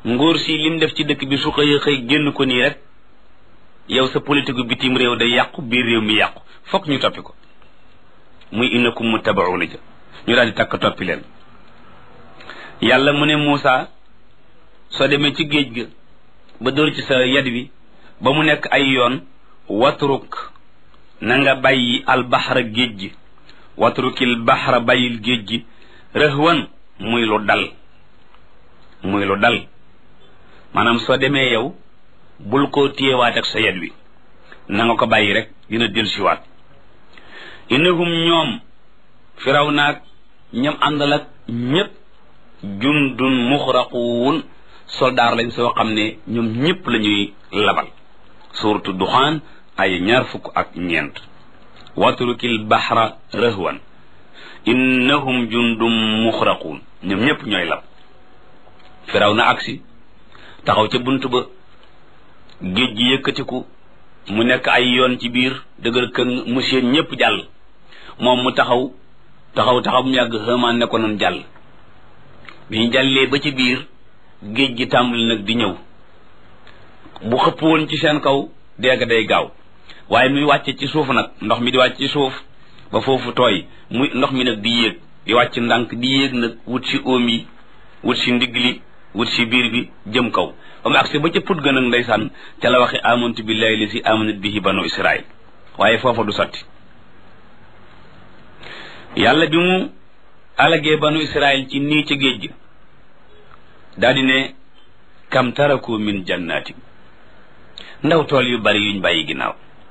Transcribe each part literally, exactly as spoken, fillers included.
nguur si lim def ci dëkk bi su xëy xëy génn ko nii rek yow sa politique bitim réew day yàqu biir réew mi yàqu fokk ñu toppi ko muy innakum muttabauna ja ñu daal di takk toppi leen yàlla mu ne Muusa soo demee ci géej ga ba dóor ci sa yad wi ba mu nekk ay yoon watruk na nga bàyyi albaxra géej gi watrukil baxra bàyyil géej gi rëhwan muy lu dal muy lu dal maanaam soo demee yow bul ko téyewaat ak sa yad wi na nga ko bàyyi rek dina dellusiwaat innahum ñoom firaw naag ñam àndal ak ñépp jundun muxraquun soldaar lañ soo xam ne ñoom ñépp la ñuy labal suuratu duxaan ay ñaar fukk ak ñeent watrukil baxra rëhwan innahum jundum muxraquun ñoom ñépp ñooy lab firaw na agsi taxaw ca bunt ba géej gi yëkkatiku mu nekk ay yoon ci biir dëgër këng monsieur ñépp jàll moom mu taxaw taxaw taxaw mu yàgg xëmaan ne ko noonu jàll bi ñu jàllee ba ci biir géej gi tàmbali nag di ñëw bu xëpp woon ci seen kaw dégg day gaaw waaye muy wàcce ci suuf nag ndox mi di wàcc ci suuf ba foofu tooy muy ndox mi nag di yéeg di wàcc ndànk di yéeg nag wut si óom yi wut si ndigg li wut si biir bi jëm kaw ba mu agsi ba ca put ga nag ndeysaan ca la waxe amantu billahi li si amanat bihi banu israil waaye foofa du sotti yàlla bi mu alagee banu israil ci nii ca géej gi daal di ne kam taraku min jannaati ndaw tool yu bari yuñ bàyyi ginnaaw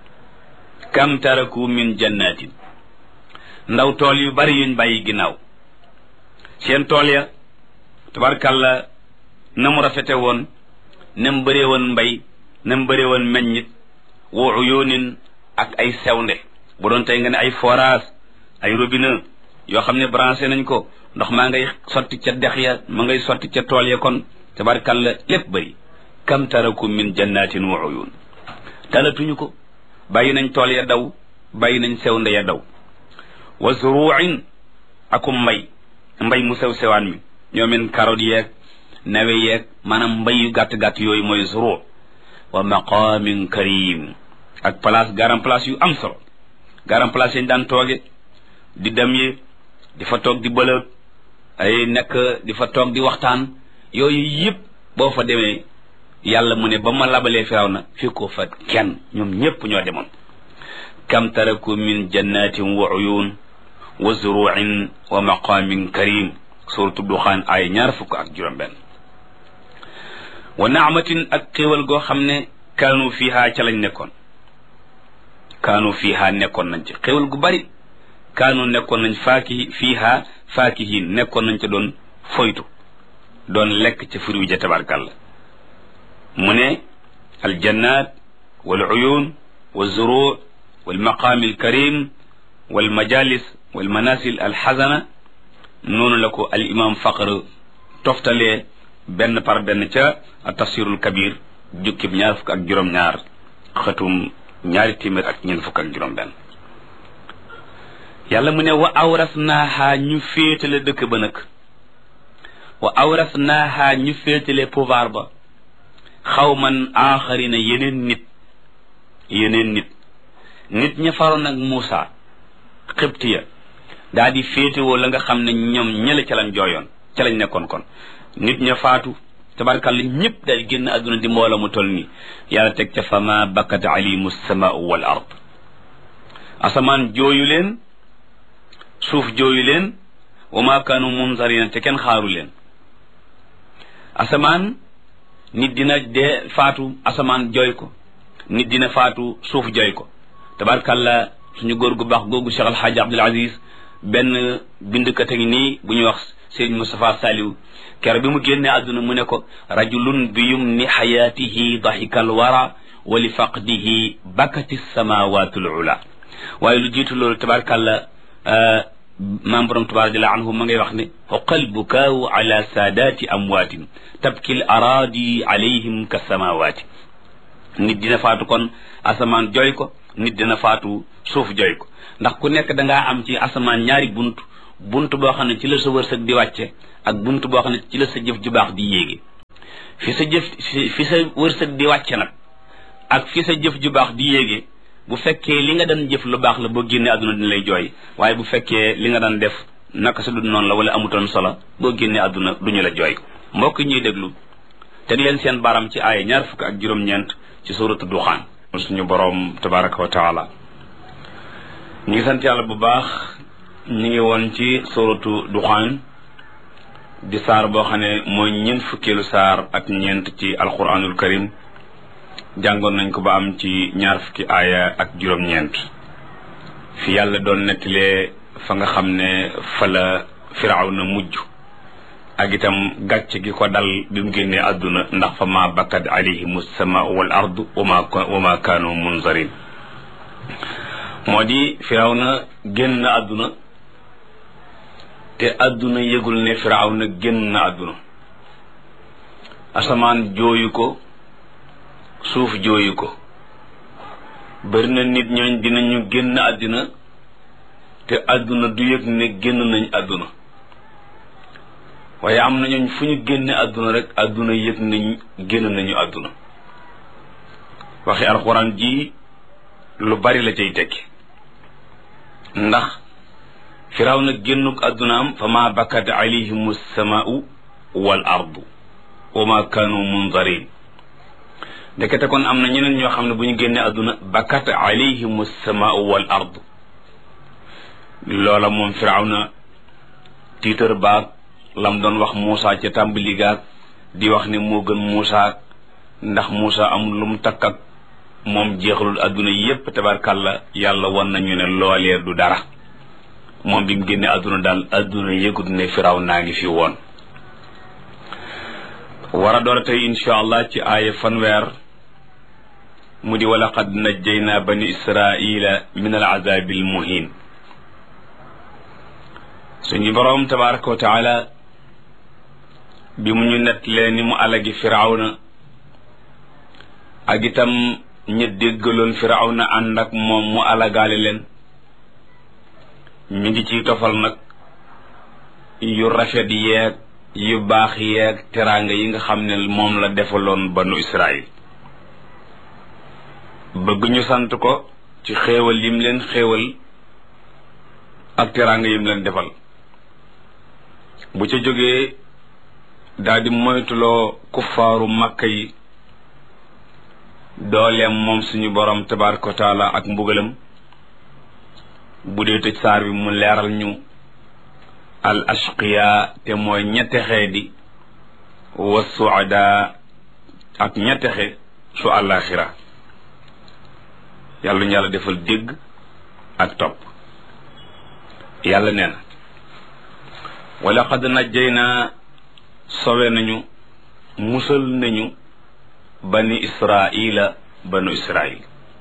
kam taraku min jannatin ndaw tool yu bari yuñ bàyyi ginnaaw seen tool ya tabarkàlla na mu rafete woon na mu bëree woon mbay na mu bëree woon meññit wa uyunin ak ay sewnde bu doon tey nga ne ay forage ay robinet yoo xam ne branché nañ ko ndox maa ngay sotti ca dex ya ma ngay sotti ca tool ya kon tabarkàlla lépp bëri kam taraku min jannatin wa uyun talatuñu ko bàyyi nañ tool ya daw bàyyi nañ sewnde ya daw wa zuruin akum mbay mbay mu sew sewaan mi ñoomen carotte yeeg nawe yeeg maanaam mbay yu gàtt-gàtt yooyu mooy zuru wa maqamin karim ak place garam place yu am solo garam place yañ daan tooge di dem yi di fa toog di bëlët ay nekk di fa toog di waxtaan yooyu yëpp boo fa demee yàlla mu ne ba ma labalee firaw na fi ko fa kenn ñoom ñépp ñoo demoon kam taraku min jannatin wa uyun wa zuruin wa maqamin karim suratu duxaan ay ñaar fukk ak juróom benn wa naamatin ak xéewal goo xam ne kaanu fiiha ca lañ nekkoon kaanu fiiha nekkoon nañ ci xéewal gu bari kaanu nekkoon nañ faaki fiiha faakihin nekkoon nañ ca doon foytu doon lekk ca furu ja tabarkàlla mu ne aljannat wal uyun wal zuru wal maqaami al karim wal majalis wal manasil al xasana noonu la ko al imam faqr toftalee benn par benn ca tafsirul kabir jukkib ñaar fukk ak juróom-ñaar xëtum ñaari téeméer ak ñeent fukk ak juróom-benn yàlla mu ne wa awrasnaaha ñu féetale dëkk ba nag wa awrasnaaha ñu féetale pouvoir ba xawman aaxarina yeneen nit yeneen nit nit ña faroon ak Muusa xibtiya daa di féetewoo la nga xam ne ñoom ñële ca lañ jooyoon ca lañ nekkoon kon nit ña faatu tabarkàlla ñëpp daal génn àdduna di mboola mu toll nii yàlla teg ca fama bakkat alimu samaau wal ard asamaan jooyu leen suuf jooyu leen wa ma kaanu munzarina te kenn xaaru leen asamaan nit dina dee faatu asamaan jooy ko nit dina faatu suuf jooy ko tabarkàlla suñu góor gu baax googu Cheikh Al Hadj Abdoul Aziz benn bindkat a ngi nii bu ñuy wax Sëriñ Moustapha Saliou kero bi mu génnee àdduna mu ne ko rajulun bi yumni xayaatihi dahikal wara wa li faqdihi bakati samawatul ula waaye lu jiitu loolu tabarkàlla maam borom tabaaraka jalla anhu ma ngay wax ne xoqal bukaawu ala saadaati amwaatin tabkil araadi alayhim ka samawaati nit dina faatu kon asamaan jooy ko nit dina faatu suuf jooy ko ndax ku nekk dangaa am ci asamaan ñaari bunt bunt boo xam ne ci la sa wërsëg di wàcce ak bunt boo xam ne ci la sa jëf ju baax di yéege fi sa jëf fi sa wërsëg di wàcce nag ak fi sa jëf ju baax di yéege bu fekkee li nga daan jëf lu baax la boo génnee àdduna dina lay jooy waaye bu fekkee li nga daan def naka sa dul noonu la wala amutoon solo boo génnee àdduna duñu la jooy. mbokk ñuy déglu teg leen seen baram ci aaya ñaar fukk ak juróom-ñeent ci suuratu duxaan. suñu boroom tabaraka wa taala ñu ngi sant yàlla bu baax. ñu ngi woon ci suuratu duxaan di saar boo xam ne mooy ñeent fukkeelu saar ak ñeent ci alquranul karim jàngoon nañ ko ba am ci ñaar fukki aaya ak juróom-ñeent fi yàlla doon nettalee fa nga xam ne fa la Firawna mujj ak itam gàcc gi ko dal bi mu génnee àdduna ndax fa ma bakkat alayhim as-samaa wal ardu wa ma kaanu munzarin moo di Firawna génn àdduna te àdduna yëgul ne Firawna génn na àdduna asamaan jooyu ko suuf jooyu ko bari na nit ñooñ dinañu génn àddina te àdduna du yëg ne génn nañ àdduna waaye am na ñooñ fu ñu génne àdduna rek àdduna yëg nañ génn nañu àdduna waxi alxuraan ji lu bari la cay tekki ndax Firawna génnuk àdduna am fa ma bakkat alayhim as-samaa'u wal ardu wa ma kaanu munzarin ndekete kon am na ñeneen ñoo xam ne bu ñu génnee àdduna bakkat alayhim as-samaa'u wal ardu loola moom Firawna tiitar baag lam doon wax Muusa ca tàmbali gaag di wax ne moo gën Muusa ndax Muusa amul lu mu takk ak moom jeexalul àdduna yépp tabarkàlla yàlla wan nañu ne loolee du dara moom bi mu génnee àdduna daal àdduna yëgut ne Firawna ngi fi woon. war a door tey insha allah ci aaya fanweer mu di wala qad najjayna bani israila min al azabi al muhin. suñu boroom tabaraka wa taala bi mu ñu nettalee ni mu alagi Firawna ak itam ña déggaloon Firawna ànd ak moom mu alagaale leen mi ngi ciy tofal nag yu rafet yeeg yu baax yeeg teraanga yi nga xam ne moom la defaloon banu Israil bëgg ñu sant ko ci xéewal yim leen xéewal ak teraanga yim leen defal bu ca jógee daldi moytuloo kuffaaru Makka yi dooleem moom suñu borom tabaaraka wa taala ak mbugalam bu dee tëj saar bi mu leeral ñu al ashqiya te mooy ñettexe di wa suada ak ñettexe su àllaaxira yàlla ñu yàlla defal dégg ak topp. yàlla nee na wa laqad najjayna sowe nañu musal nañu bani israila banu israil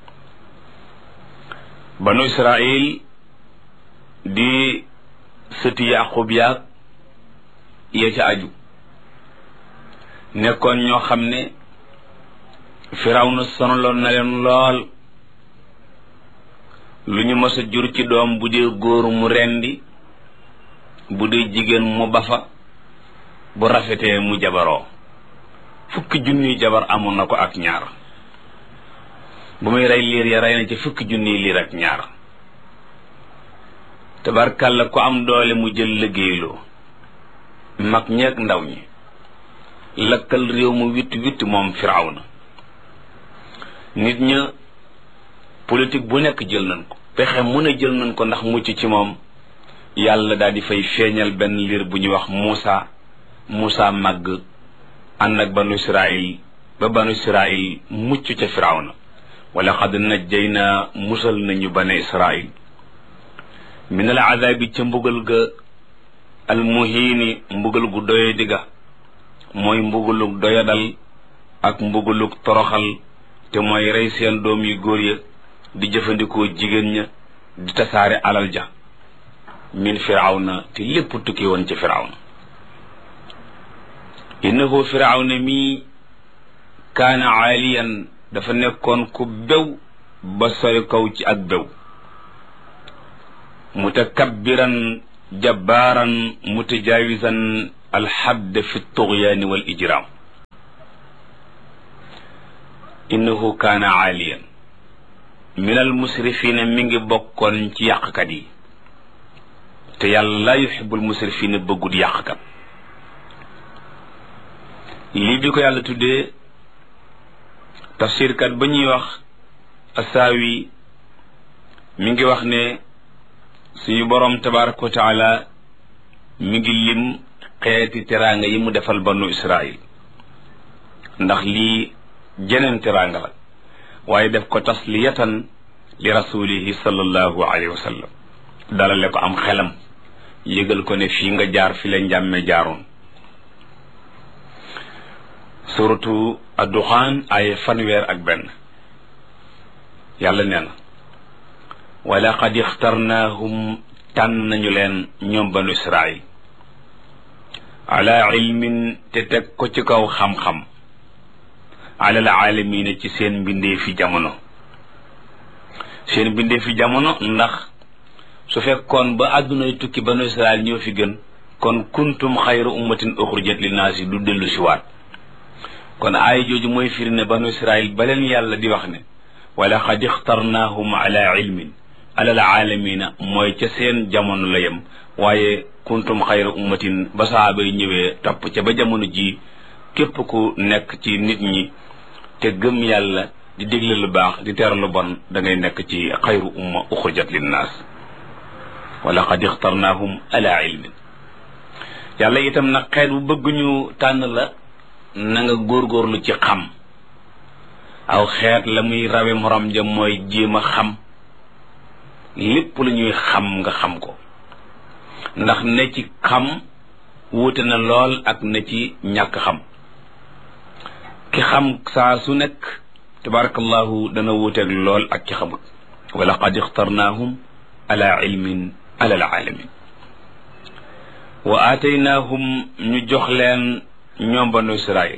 banu israil di sëti yaqub yaag ya ca aju nekkoon ñoo xam ne Firawna sonaloon na leen lool lu ñu mës a jur ci doom bu dee góor mu rendi bu dee jigéen mu bafa bu rafetee mu jabaroo fukki junniy jabar amoon na ko ak ñaar bu muy rey liir ya rey na ci fukki junniy liir ak ñaar tabarkàlla ku am doole mu jël liggéeyloo mag ñeeg ndaw ñi lakkal réew mu witt witt moom Firawna nit ña politique bu nekk jël nañ ko pexe mu ne jël nañ ko ndax mucc ci moom yàlla daal di fay feeñal benn liir bu ñuy wax Muusa Muusa màgg ànd ak banu Israil ba banu Israil mucc ca Firawna wala xad najjayna musal nañu banu Israil min al azabi ca mbugal ga al muhiini mbugal gu doye digga mooy mbugalug doyadal ak mbugalug toroxal te mooy rey seen doom yu góor ya di jëfandikoo jigéen ña di tasaare alal ja min Firawna te lépp tukki woon ci Firawna innahu Firawna mi kaana aaliyan dafa nekkoon ku bew ba sori kaw ci ak bew mutakabbiran jabbaaran mutajaawisan alxadd fi tughyaani wal ijraam innahu kaana aaliyan minal musrifina mi ngi bokkoon ci yàqkat yi te yàlla laa yuhibbul musrifina bëggut yàqkat. lii bi ko yàlla tuddee tafsirkat ba ñuy wax asaawi mi ngi wax ne suñu boroom tabaraka wa taala mi ngi lim xeeti teraanga yi mu defal banu Israil ndax lii jeneen teraanga la waaye def ko tasliyatan li rasulihi sallallahu alayhi wa sallam dalale ko am xelam yëgal ko ne fii nga jaar fi la njàmme jaaroon. suratu ad-Duxaan ay fanweer ak benn yàlla nee na wa laqad ixtarnaahum tànn nañu leen ñoom banu Israil ala ilmin te teg ko ci kaw xam-xam alal aalamiina ci seen mbindee fi jamono seen mbindee fi jamono ndax su fekkoon ba àddunay tukki banu Israil ñoo fi gën kon kuntum xayra ummatin uxrijat linnaasi du dellu si waat kon aaya jooju mooy firi ne banu Israil ba leen yàlla di wax ne wala qad ixtarnaahum ala ilmin alal aalamiina mooy ca seen jamono la yem waaye kuntum xayra ummatin ba saaba yi ñëwee topp ca ba jamono ji képp ku nekk ci nit ñi te gëm yàlla di digle lu baax di tere lu bon da ngay nekk ci xayru umma uxrijat linnaas wala qad ixtarnaahum ala ilmin. yàlla itam nag xeet bu bëgg ñu tànn la na nga góorgóorlu ci xam aw xeet la muy rawe morom ja mooy jéem a xam lépp lu ñuy xam nga xam ko ndax ne ci xam wuute na lool ak ne ci ñàkk xam. ki xam saa su nekk tabarakallahu dana wuuteeg lool ak ki xamut wa laqad ixtarnaahum ala ilmin ala alaalamin wa aataynaahum ñu jox leen ñoom banu Israil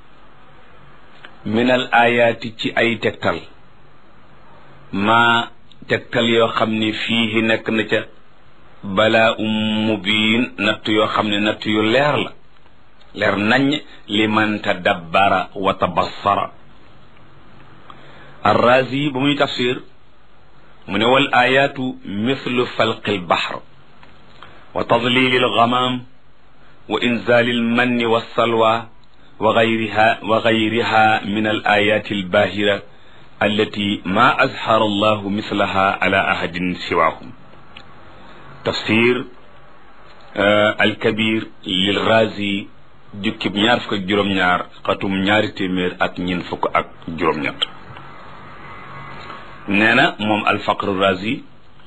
min al ayaati ci ay tegtal maa tegtal yoo xam ne fii nekk na ca balaa um mubiin natt yoo xam ne natt yu leer la leer nañ li man tadabbara wa tabassara. Arrazi ba muy tafsir mu ne wal ayaatu mithlu falqi lbahr wa tadlili lgamam wa inzali lmanni wassalwa wa gayriha wa gayriha min al ayati albahira allati ma azhara allahu mithlaha ala ahadin siwahum. tafsir alkabir lil Razi jukkib ñaar fukk ak juróom-ñaar xatum ñaari téeméer ak ñeent fukk ak juróom-ñett nee na moom alfaqru Razi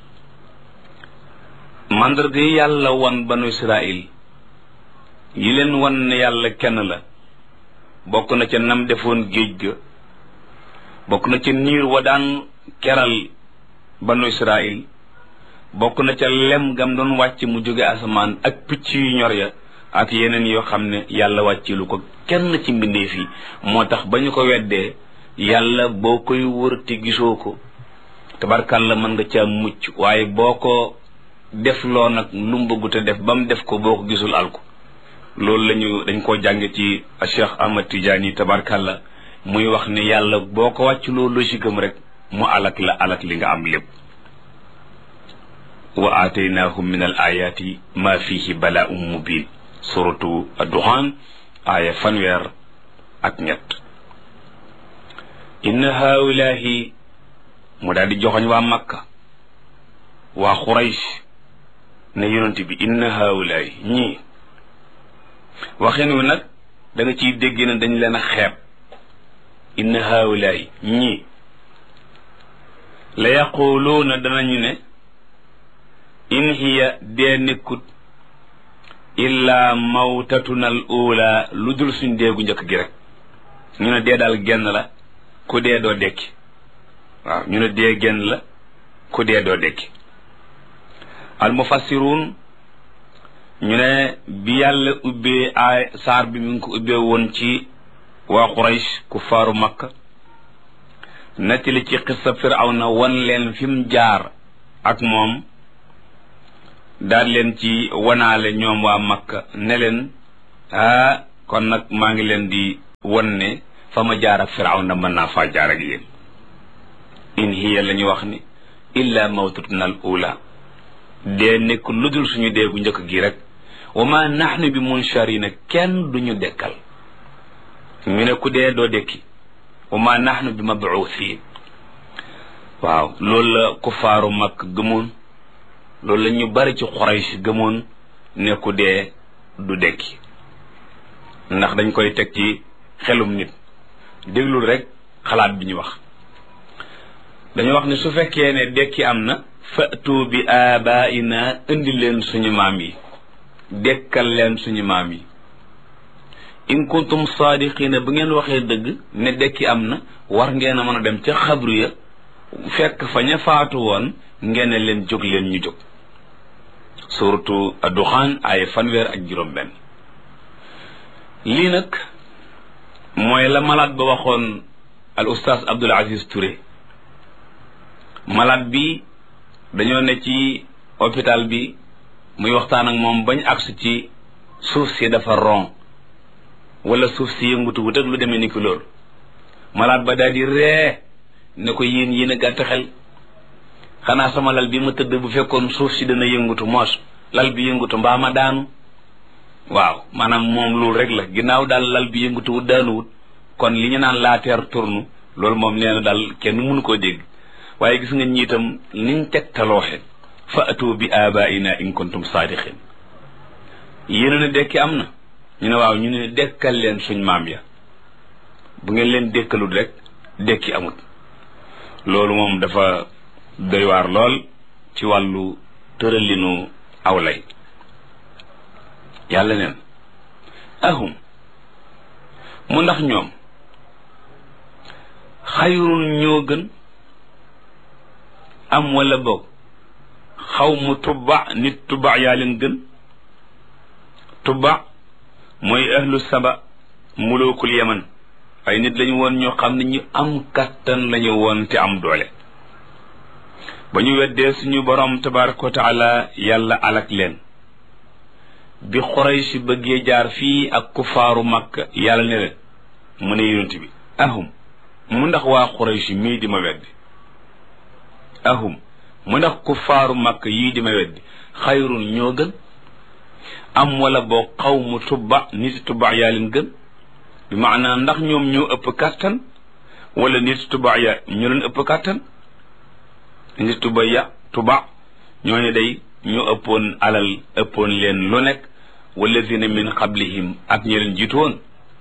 mandarga yi yàlla wan banu Israil yi leen wan ne yàlla kenn la bokk na ca nam defoon géej ga bokk na ca niir wa daan keral banu Israil bokk na ca lem gam doon wàcc mu jóge asamaan ak picc yu ñor ya ak yeneen yoo xam ne yàlla wàccilu ko kenn ci mbindeef yi moo tax ba ñu ko weddee yàlla boo koy wër te gisoo ko tabarkàlla mën nga ca mucc waaye boo ko def loo nag lu mu bëggu te def ba mu def ko boo ko gisul alko loolu lañu dañ koo jànge ci Cheikh Ahmad Tidiane tabarkàlla muy wax ne yàlla boo ko wàcculoo logique am rek mu alak la alak li nga am lépp. wa aataynahum min al ayati ma fihi bala'un mubin suratu ad-Duxaan aaya fanweer ak ñett. inna haulahi mu daal di joxoñ waa Makka waa Quraysh ne yonent bi inna haulahi ñii waxin wi nag da nga ciy dégg ne dañ leen a xeeb. inna haulahi ñii la yaquluuna danañu ne in hiya dee nekkut illa mawtatuna al ula lu dul suñ deegu njëkk gi rek. ñu ne dee daal genn la ku dee doo dekki waaw ñu ne dee genn la ku dee doo dekki. al mufassiruun ñu ne bi yàlla ubbee ay saar bi mi ngi ko ubbee woon ci waa Quraysh ku faaru Makka nettali ci xissa Firawna wan leen fi mu jaar ak moom daal leen ci wanaale ñoom waa Makka ne leen ah kon nag maa ngi leen di wan ne fa ma jaar ak firawna mën naa faa jaar ak yéen in hiya la ñu wax ni illa mawtatuna al ula dee nekk lu dul suñu dee gu njëkk gi rek wa ma nahnu bi munsharina kenn duñu dekkal ñu ne ku dee doo dekki wa ma nahnu bi mabuuthin waaw loolu la kufaaru Makk gëmoon loolu la ñu bari ci Quraysh gëmoon ne ku dee du dekki ndax dañ koy teg ci xelum nit déglul rek xalaat bi ñu wax dañu wax ne su fekkee ne dekki am na fatu bi abaina indi leen suñu maam yi dekkal leen suñu maam yi in kuntum saadiqina bu ngeen waxee dëgg ne dekki am na war ngeen a mën a dem ca xabru ya fekk fa ña faatu woon ngeen ne leen jóg leen ñu jóg suratu ad-Duxaan ay fanweer ak juróom benn lii nag mooy la malade ba waxoon al oustaz Abdul Aziz Touré malade bi dañoo ne ci hôpital bi muy waxtaan ak moom bañ agsi ci suuf si dafa ron wala suuf si yëngutu wut ak lu demee ni ki loolu malade ba daal di ree ne ko yéen yéen a gàtt xel xanaa sama lal bi ma tëdd bu fekkoon suuf si dana yëngutu moos lal bi yëngutu mbaa ma daanu waaw maanaam moom loolu rek la ginnaaw daal lal bi yëngutu wut daanuwut kon li ñu naan la terre tourne loolu moom nee na daal kenn mënu koo dégg waaye gis nga ñiitam niñ tegtalooxe fa atu bi abaina in kuntum saadiqin yéen ne dekki am na ñu ne waaw ñu ne dekkal leen suñ maam ya bu ngeen leen dekkalut rek dekki amut loolu moom dafa doy waar lool ci wàllu tëralinu aw lay yàlla neen ahum mu ndax ñoom xayrun ñoo gën am wala boog xaw mu tubba nit tubba yaa leen gën tubba mooy ahlu saba mulukul yaman ay nit lañu woon ñoo xam ne ñu am kattan lañu woon te am doole ba ñu weddee suñu borom tabaraka wa taala yàlla alak leen bi Quraysh bëggee jaar fii ak kufaaru Makka yàlla ne leen mu ne yonent bi ahum mu ndax waa Quraysh mii di ma weddi ahum mu ndax kufaaru Makka yii di ma weddi xayrun ñoo gën am wala boo xawmu tubba nit tubba yaa leen gën bi maanaam ndax ñoom ñoo ëpp kàttan wala nit tubba ya ñoo leen ëpp kàttan nit tubba ya tubba ñooñu day ñoo ëppoon alal ëppoon leen lu nekk walladina min qablihim ak ñi leen jiitu woon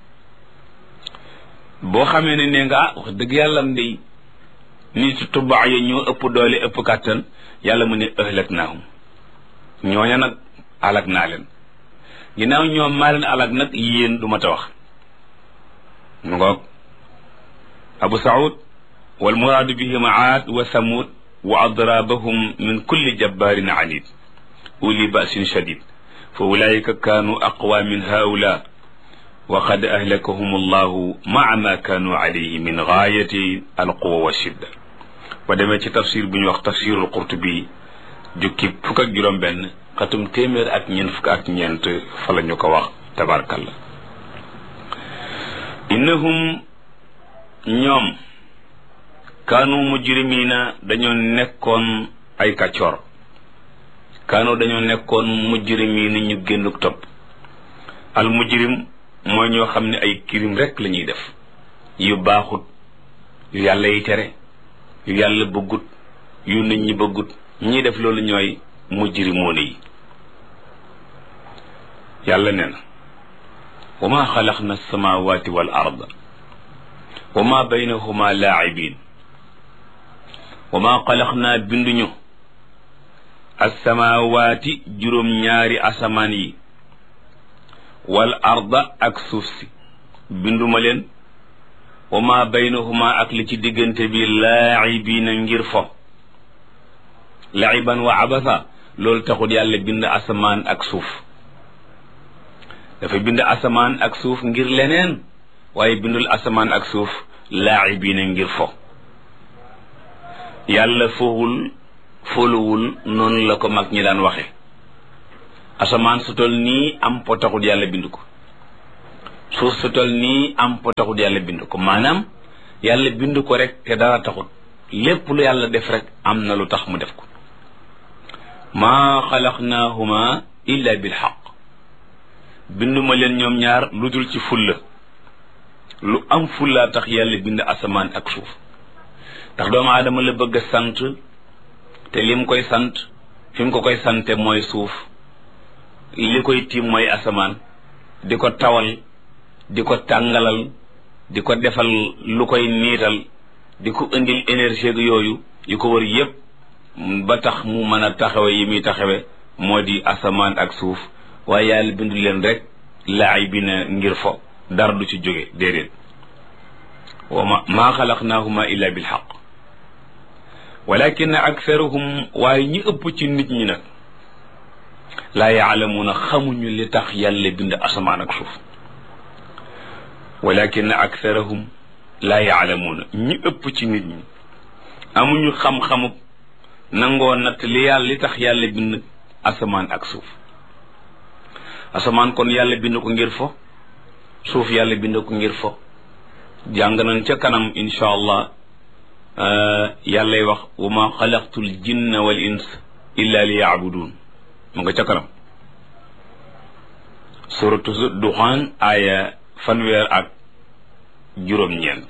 boo xamee ne nee nga ah wax dëgg yàlla am day nit tubba ya ñoo ëpp doole ëpp kàttan yàlla mu ne ahlaknaahum ñooña nag alak naa leen ginnaaw ñoom maa leen alak nag yéen du ma ta wax mu ngoog abu saud wal muraadu bihim aad wa samud wa adrabahum min kulli jabbarin anid uli basin shadid fa ulaika kaanu aqwa min haula wa qad ahlakahum allahu maa ma kaanu alayhi min gaayati alquwa wa shidda ba demee ci tafsir bu ñu wax tafsirul qurtubi jukki fukk ak juróom benn xatum téeméer ak ñeent fukk ak ñeent fa la ñu ko wax tabarkalla innahum ñoom kaanu mujrimina dañoo nekkoon ay kàccoor kaanu dañoo nekkoon mujrimina ñu génnuk topp al mujrim mooy ñoo xam ne ay kirim rek la ñuy def yu baaxut yu yàlla yi tere yu yàlla bëggut yu nit ñi bëggut ñi def loolu ñooy mujrimoon yi yàlla nee na wa ma xalaqna alsamawati wal arda wa ma baynahuma laacibin wa ma xalaqna binduñu alsamawati juróom ñaari asamaan yi wal arda ak suuf si binduma leen wa ma baynahuma ak li ci diggante bi laacibina ngir fo laiban wa abasa loolu taxul yàlla bind asamaan ak suuf dafa bind asamaan ak suuf ngir leneen waaye bindul asamaan ak suuf laacibiina ngir fo yàlla fowul foluwul noonu la ko mag ñi daan waxe asamaan su tol nii am po taxul yàlla bind ko suuf su tol nii am po taxut yàlla bind ko maanaam yàlla bind ko rek te dara taxut lépp lu yàlla def rek am na lu tax mu def ko maa xalaqnaahuma illa bil xaq binduma leen ñoom ñaar lu dul ci fulla lu am fullaa tax yàlla bind asamaan ak suuf ndax doomu aadama la bëgg a sant te lim koy sant fi mu ko koy sante mooy suuf li koy tiim mooy asamaan di ko tawal di ko tàngalal di ko defal lu koy niital di ko indil énergie gu yooyu yu ko wër yépp ba tax mu mën a taxawe yi muy taxawe moo di asamaan ak suuf waaye yàlla bindu leen rek laay bi na ngir fo dara du ci jóge déedéet wa ma maa xalaqnaahuma illa bil xaq walakin aktharuhum waaye ñi ëpp ci nit ñi nag laa yaalamuuna xamuñu li tax yàlla bind asamaan ak suuf walakin aktharuhum laa yaalamuuna ñi ëpp ci nit ñi amuñu xam-xamu nangoo natt li yàlla li tax yàlla bind asamaan ak suuf asamaan kon yàlla bind ko ngir fo suuf yàlla bind ko ngir fo jàng nañ ca kanam insha allah yàllay wax wa ma xalaqtul jinna wal ins illa li yaabudun mu nga ca kanam suratu duxaan aaya fanweer ak juróom-ñeent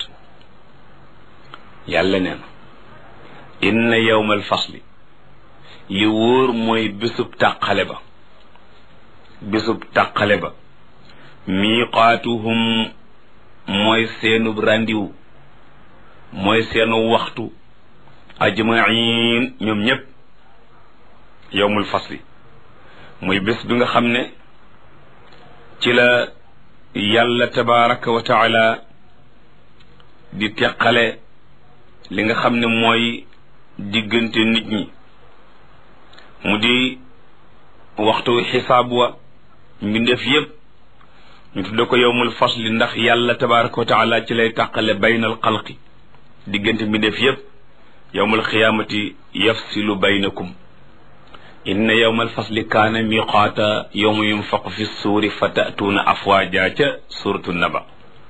yàlla nee na inna yawmal fasli li wóor mooy bésub tàqale ba bésub tàqale ba miiqaatuhum mooy seenub randiw mooy seenu waxtu ajmain ñoom ñépp yawmul fasli muy bés bi nga xam ne ci la yàlla tabaraka wa taala di teqale li nga xam ne mooy diggante nit ñi mu di waxtu xisaab wa mbindeef yépp ñu tudde ko yawmul fasli ndax yàlla tabaraka wa taala ci lay tàqale baynal xalqi diggante mbindeef yépp yawmul xiyaamati yafsilu baynakum inna yawmal fasli kaana miqaata yawma yunfaqu fi suuri fa ta'tuuna afwaaja ca suuratu naba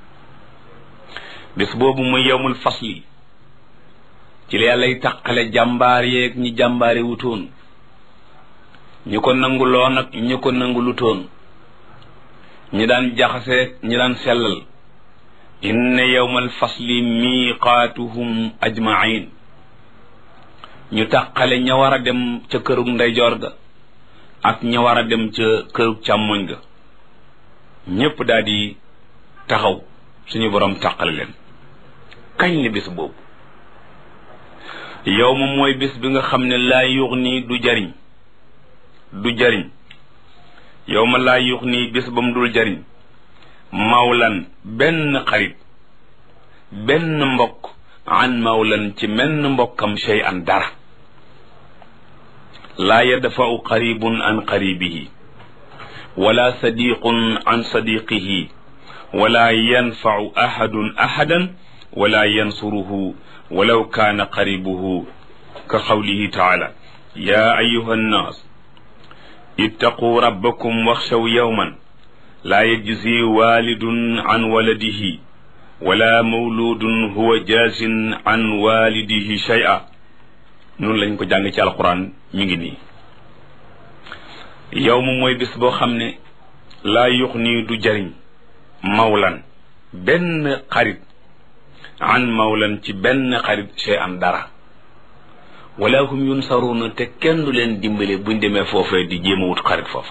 bés boobu muy yawmul fasli ci la yàllay tàqale jàmbaar yeeg ñi jàmbaare wutoon ñi ko nanguloon ak ñi ko nangulutoon ñi daan jaxase ñi daan sellal inna yawmal fasli miqaatuhum ajmain ñu tàqale ña war a dem ca kërug ndeyjoor ga ak ña war a dem ca kërug càmmoñ ga ñépp daal di taxaw suñu borom tàqale leen kañ li bés boobu yow ma mooy bés bi nga xam ne laa yuxni du jariñ du jariñ yow ma laa yuxni bés ba mu dul jariñ mawlan benn xarit benn mbokk an mawlan ci menn mbokkam shay an dara laa yadfa'u qaribun an qaribihi wala sadiqun an sadiqihi wala yanfa'u ahadun ahadan wala yansuruhu walaw kaana qaribuhu ka qawlihi taala ya ayuha annas ittaqu rabbakum waxshaw yawman laa yajzi walidun an waladihi wala mawludun huwa jazin an walidihi shay'a noonu lañ ko jàng ci alquran mi ngi nii yow mu mooy bis boo xam ne laa yux nii du jariñ mawlan benn xarit an mawlan ci benn xarit shay'an dara wala hum yunsaruna te kenn du leen dimbale buñ demee foofee di jéem a wut xarit foofa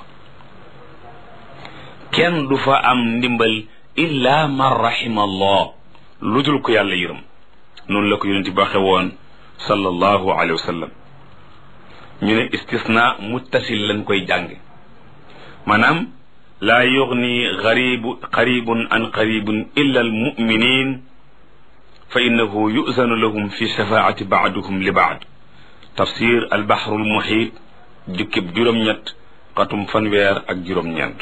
kenn du fa am ndimbal illa man rahima allah lu dul ko yàlla yërëm noonu la ko yonent bi waxe woon sallallahu alayhi wa sallam ñu ne istisna muttasil lañ koy jànge maanaam laa yughni garibu qaribun an qaribun illa al muminin fa innahu yuzanu lahum fi shafaati baaduhum li baad tafsir al bahru al muhit jukkib juróom-ñett xatum fanweer ak juróom-ñeent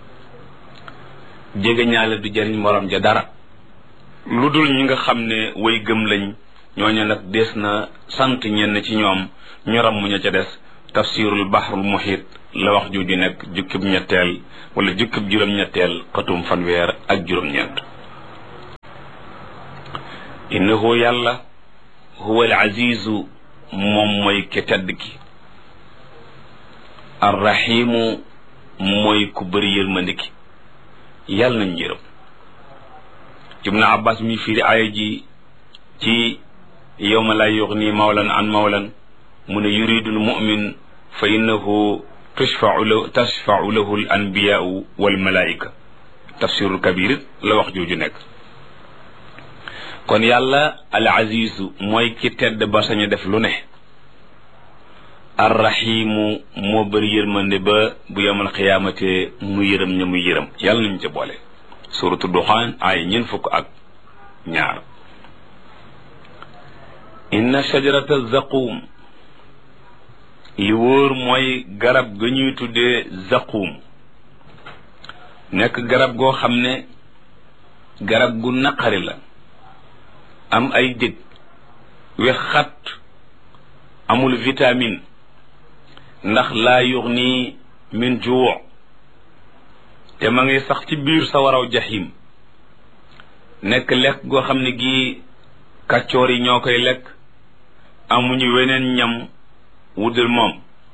jege ñaale du jariñ morom ja dara lu dul ñi nga xam ne way gëm lañ ñooñu nag des na sant ñenn ci ñoom ñu ram mu ña ca des tafsirul bahrul muhit la wax jooju nekk jukkib ñetteel wala jukkib juróom-ñetteel xatum fanweer ak juróom-ñeent innahu yàlla huwa al azizu moom mooy ke tedd ki arrahimu mooy ku bëri yërmande ki yàlla nañ yërëm ibnu abbas mi firi aaya ji ci yawma la yughni mawlan an mawlan mu ne yuridul mu'min fa innahu tashfa'u lahu tashfa'u lahu al anbiya'u wal malaika tafsirul kabir la wax jooju nekk kon yàlla al azizu mooy ki tedd ba sañ def lu ne arrahimu moo bëri yërmande ba bu yamal xiyaamate mu yërëm ña mu yërëm yàlla nañu ca boole suratu duxaan ay ñeent fukk ak ñaar inna shajarata zaqum li wóor mooy garab ga ñuy tuddee zaqum nekk garab goo xam ne garab gu naqari la am ay dég wex xat amul vitamine ndax laa yughni min juu te ma ngay sax ci biir sa waraw jaxim nekk lekk goo xam ne gii kàccoor yi ñoo koy lekk amuñu weneen ñam wudul moom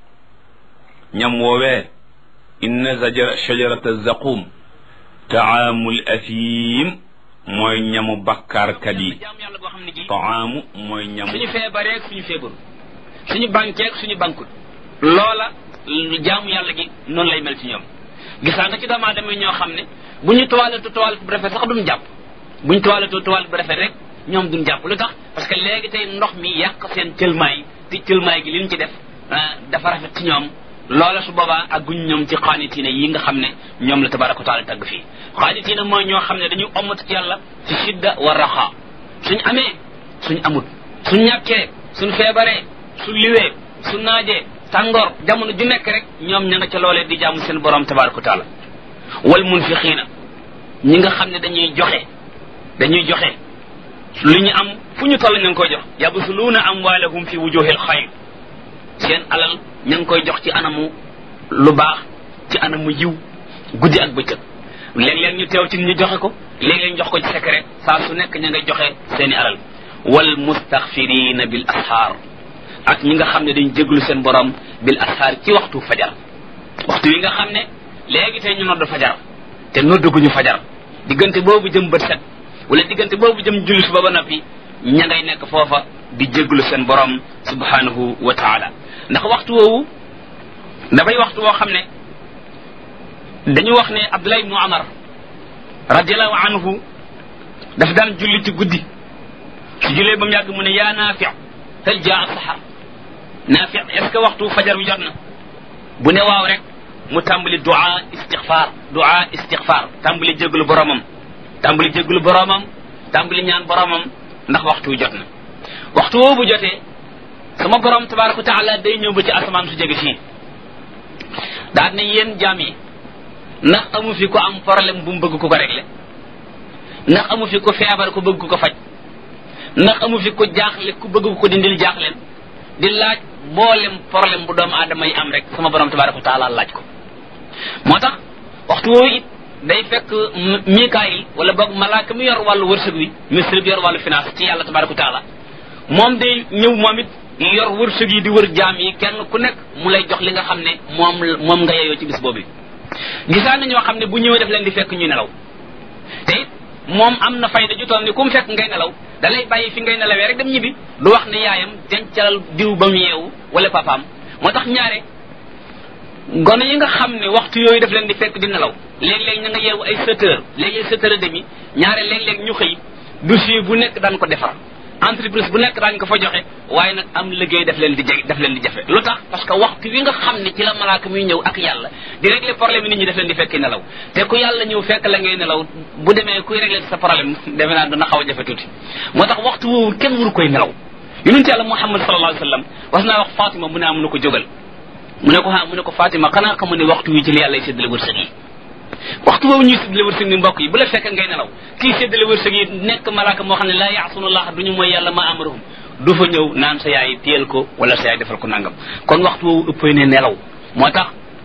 ñam woowee inna shajarata zaqum taamul athim mooy ñamu bakkaarkat yi taamu mooy ñamu suñu feebaree ak suñu feebaru suñu banquee ak suñu bankut loola jaamu yàlla gi noonu lay mel ci ñoom gisaa nga ci doomu aadama ñoo xam ne bu ñu toilette toilette bu rafet sax duñ jàpp bu ñu toilette toilette bu rafet rek ñoom duñ jàpp lu tax parce que léegi tey ndox mi yàq seen cëlmaay te cëlmaay gi li ñu ci def dafa rafet ci ñoom loola su boobaa ak guñ ñoom ci xaanitiina yi nga xam ne ñoom la tabaraka wa taala tagg fii xaanitiina mooy ñoo xam ne dañuy ommatu ci yàlla ci shidda wa raxa suñ amee suñ amut suñ ñàkkee suñ feebaree su liwee su naajee tàngoor jamono ju nekk rek ñoom ña nga ca loolee di jaamu seen borom tabaraka wa taala wal munfiqiina ñi nga xam ne dañuy joxe dañuy joxe lu ñu am fu ñu toll ña ngi koy jox yabsuluuna amwaalahum fi wujuhil xayr seen alal ña ngi koy jox ci anamu lu baax ci anamu yiw guddi ak bëccëg léeg-léeg ñu teew ci ñu joxe ko léeg-léeg jox ko ci secret saa su nekk ña ngay joxe seeni alal wal mustaghfirina bil ashaar ak ñi nga xam ne dañ jéglu seen borom bil ashaar ci waxtu fajar waxtu yi nga xam ne léegi tey ñu nodd fajar te nodduguñu fajar diggante boobu jëm bët set wala diggante boobu jëm julli suba ba noppi ña ngay nekk foofa di jéglu seen borom subhanahu wa taala ndax waxtu woowu dafay waxtu woo xam ne dañu wax ne Abdullah ibnu Umar radiallahu anhu daf daan julli ci guddi su jullee ba mu yàgg mu ne yaa Naafi hal jaa sahar Naafi est-ce que waxtu fajar bi jot na bu ne waaw rek mu tàmbali du'a istighfar du'a istighfar tàmbali jéglu boromam tàmbali jéglu boromam tàmbali ñaan boromam ndax waxtu wi jot na waxtu woowu bu jotee sama borom tabaraka wa taala day ñëw ba ci asamaan su jege fii daal ne yéen jaam yi ndax amu fi ko am problème bu mu bëgg ko ko régler ndax amu fi ko feebar ko bëgg ko ko faj ndax amu fi ko jaaxle ku bëgg ko dindil jaaxleen di laaj mboolem problème bu doomu aadama yi am rek sama borom tabaraka wa taala laaj ko moo tax waxtu woowu it day fekk Mikaayil wala boog malaaka mi yor wàllu wërsëg wi ministre bi yor wàllu finance ci yàlla tabaraka wa taala moom day ñëw moom it yor wërsëg yi di wër jaam yi kenn ku nekk mu lay jox li nga xam ne moom moom nga yeyoo ci bis boobu gisaan na ñoo xam ne bu ñëwee def leen di fekk ñuy nelaw te it moom am na fayda ju toll ni ku mu fekk ngay nelaw da lay bàyyi fi ngay nelawee rek dem ñibbi du wax ne yaayam dencal diw ba mu yeewu wala papaam moo tax ñaare gone yi nga xam ne waxtu yooyu daf leen di fekk di nelaw léeg-léeg ña nga yeewu ay sept heures léeg-léeg sept heures et demi ñaare léeg-léeg ñu xëy dossier bu nekk daan ko defar entreprise bu nekk daañu ko fa joxe waaye nag am liggéey daf leen di jege daf leen di jafe lu tax parce que waxtu wi nga xam ne ci la malaaka muy ñëw ak yàlla di régler problème yi nit ñi daf leen di fekki nelaw te ku yàlla ñëw fekk la ngay nelaw bu demee kuy régler sa problème defe naa dana xaw a jafe tuuti moo tax waxtu woowu kenn waru koy nelaw yonent yàlla Muhammad sallallahu alayhi wa sallam was naa wax Fatima mu ne am na ko jógal mu ne ko ha mu ne ko Fatima xanaa xamu ne waxtu wi ci la yàlla séddale wërsëg yi waxtu boobu ñuy séddale wërsëg ni mbokk yi bu la fekk ngay nelaw kii séddale wërsëg yi nekk malaaka moo xam ne laa ya'sunullah duñu mooy yàlla ma amaruhum du fa ñëw naan sa yaay téyel ko wala sa yaay defal ko nangam kon waxtu woowu ëppee ne nelaw moo tax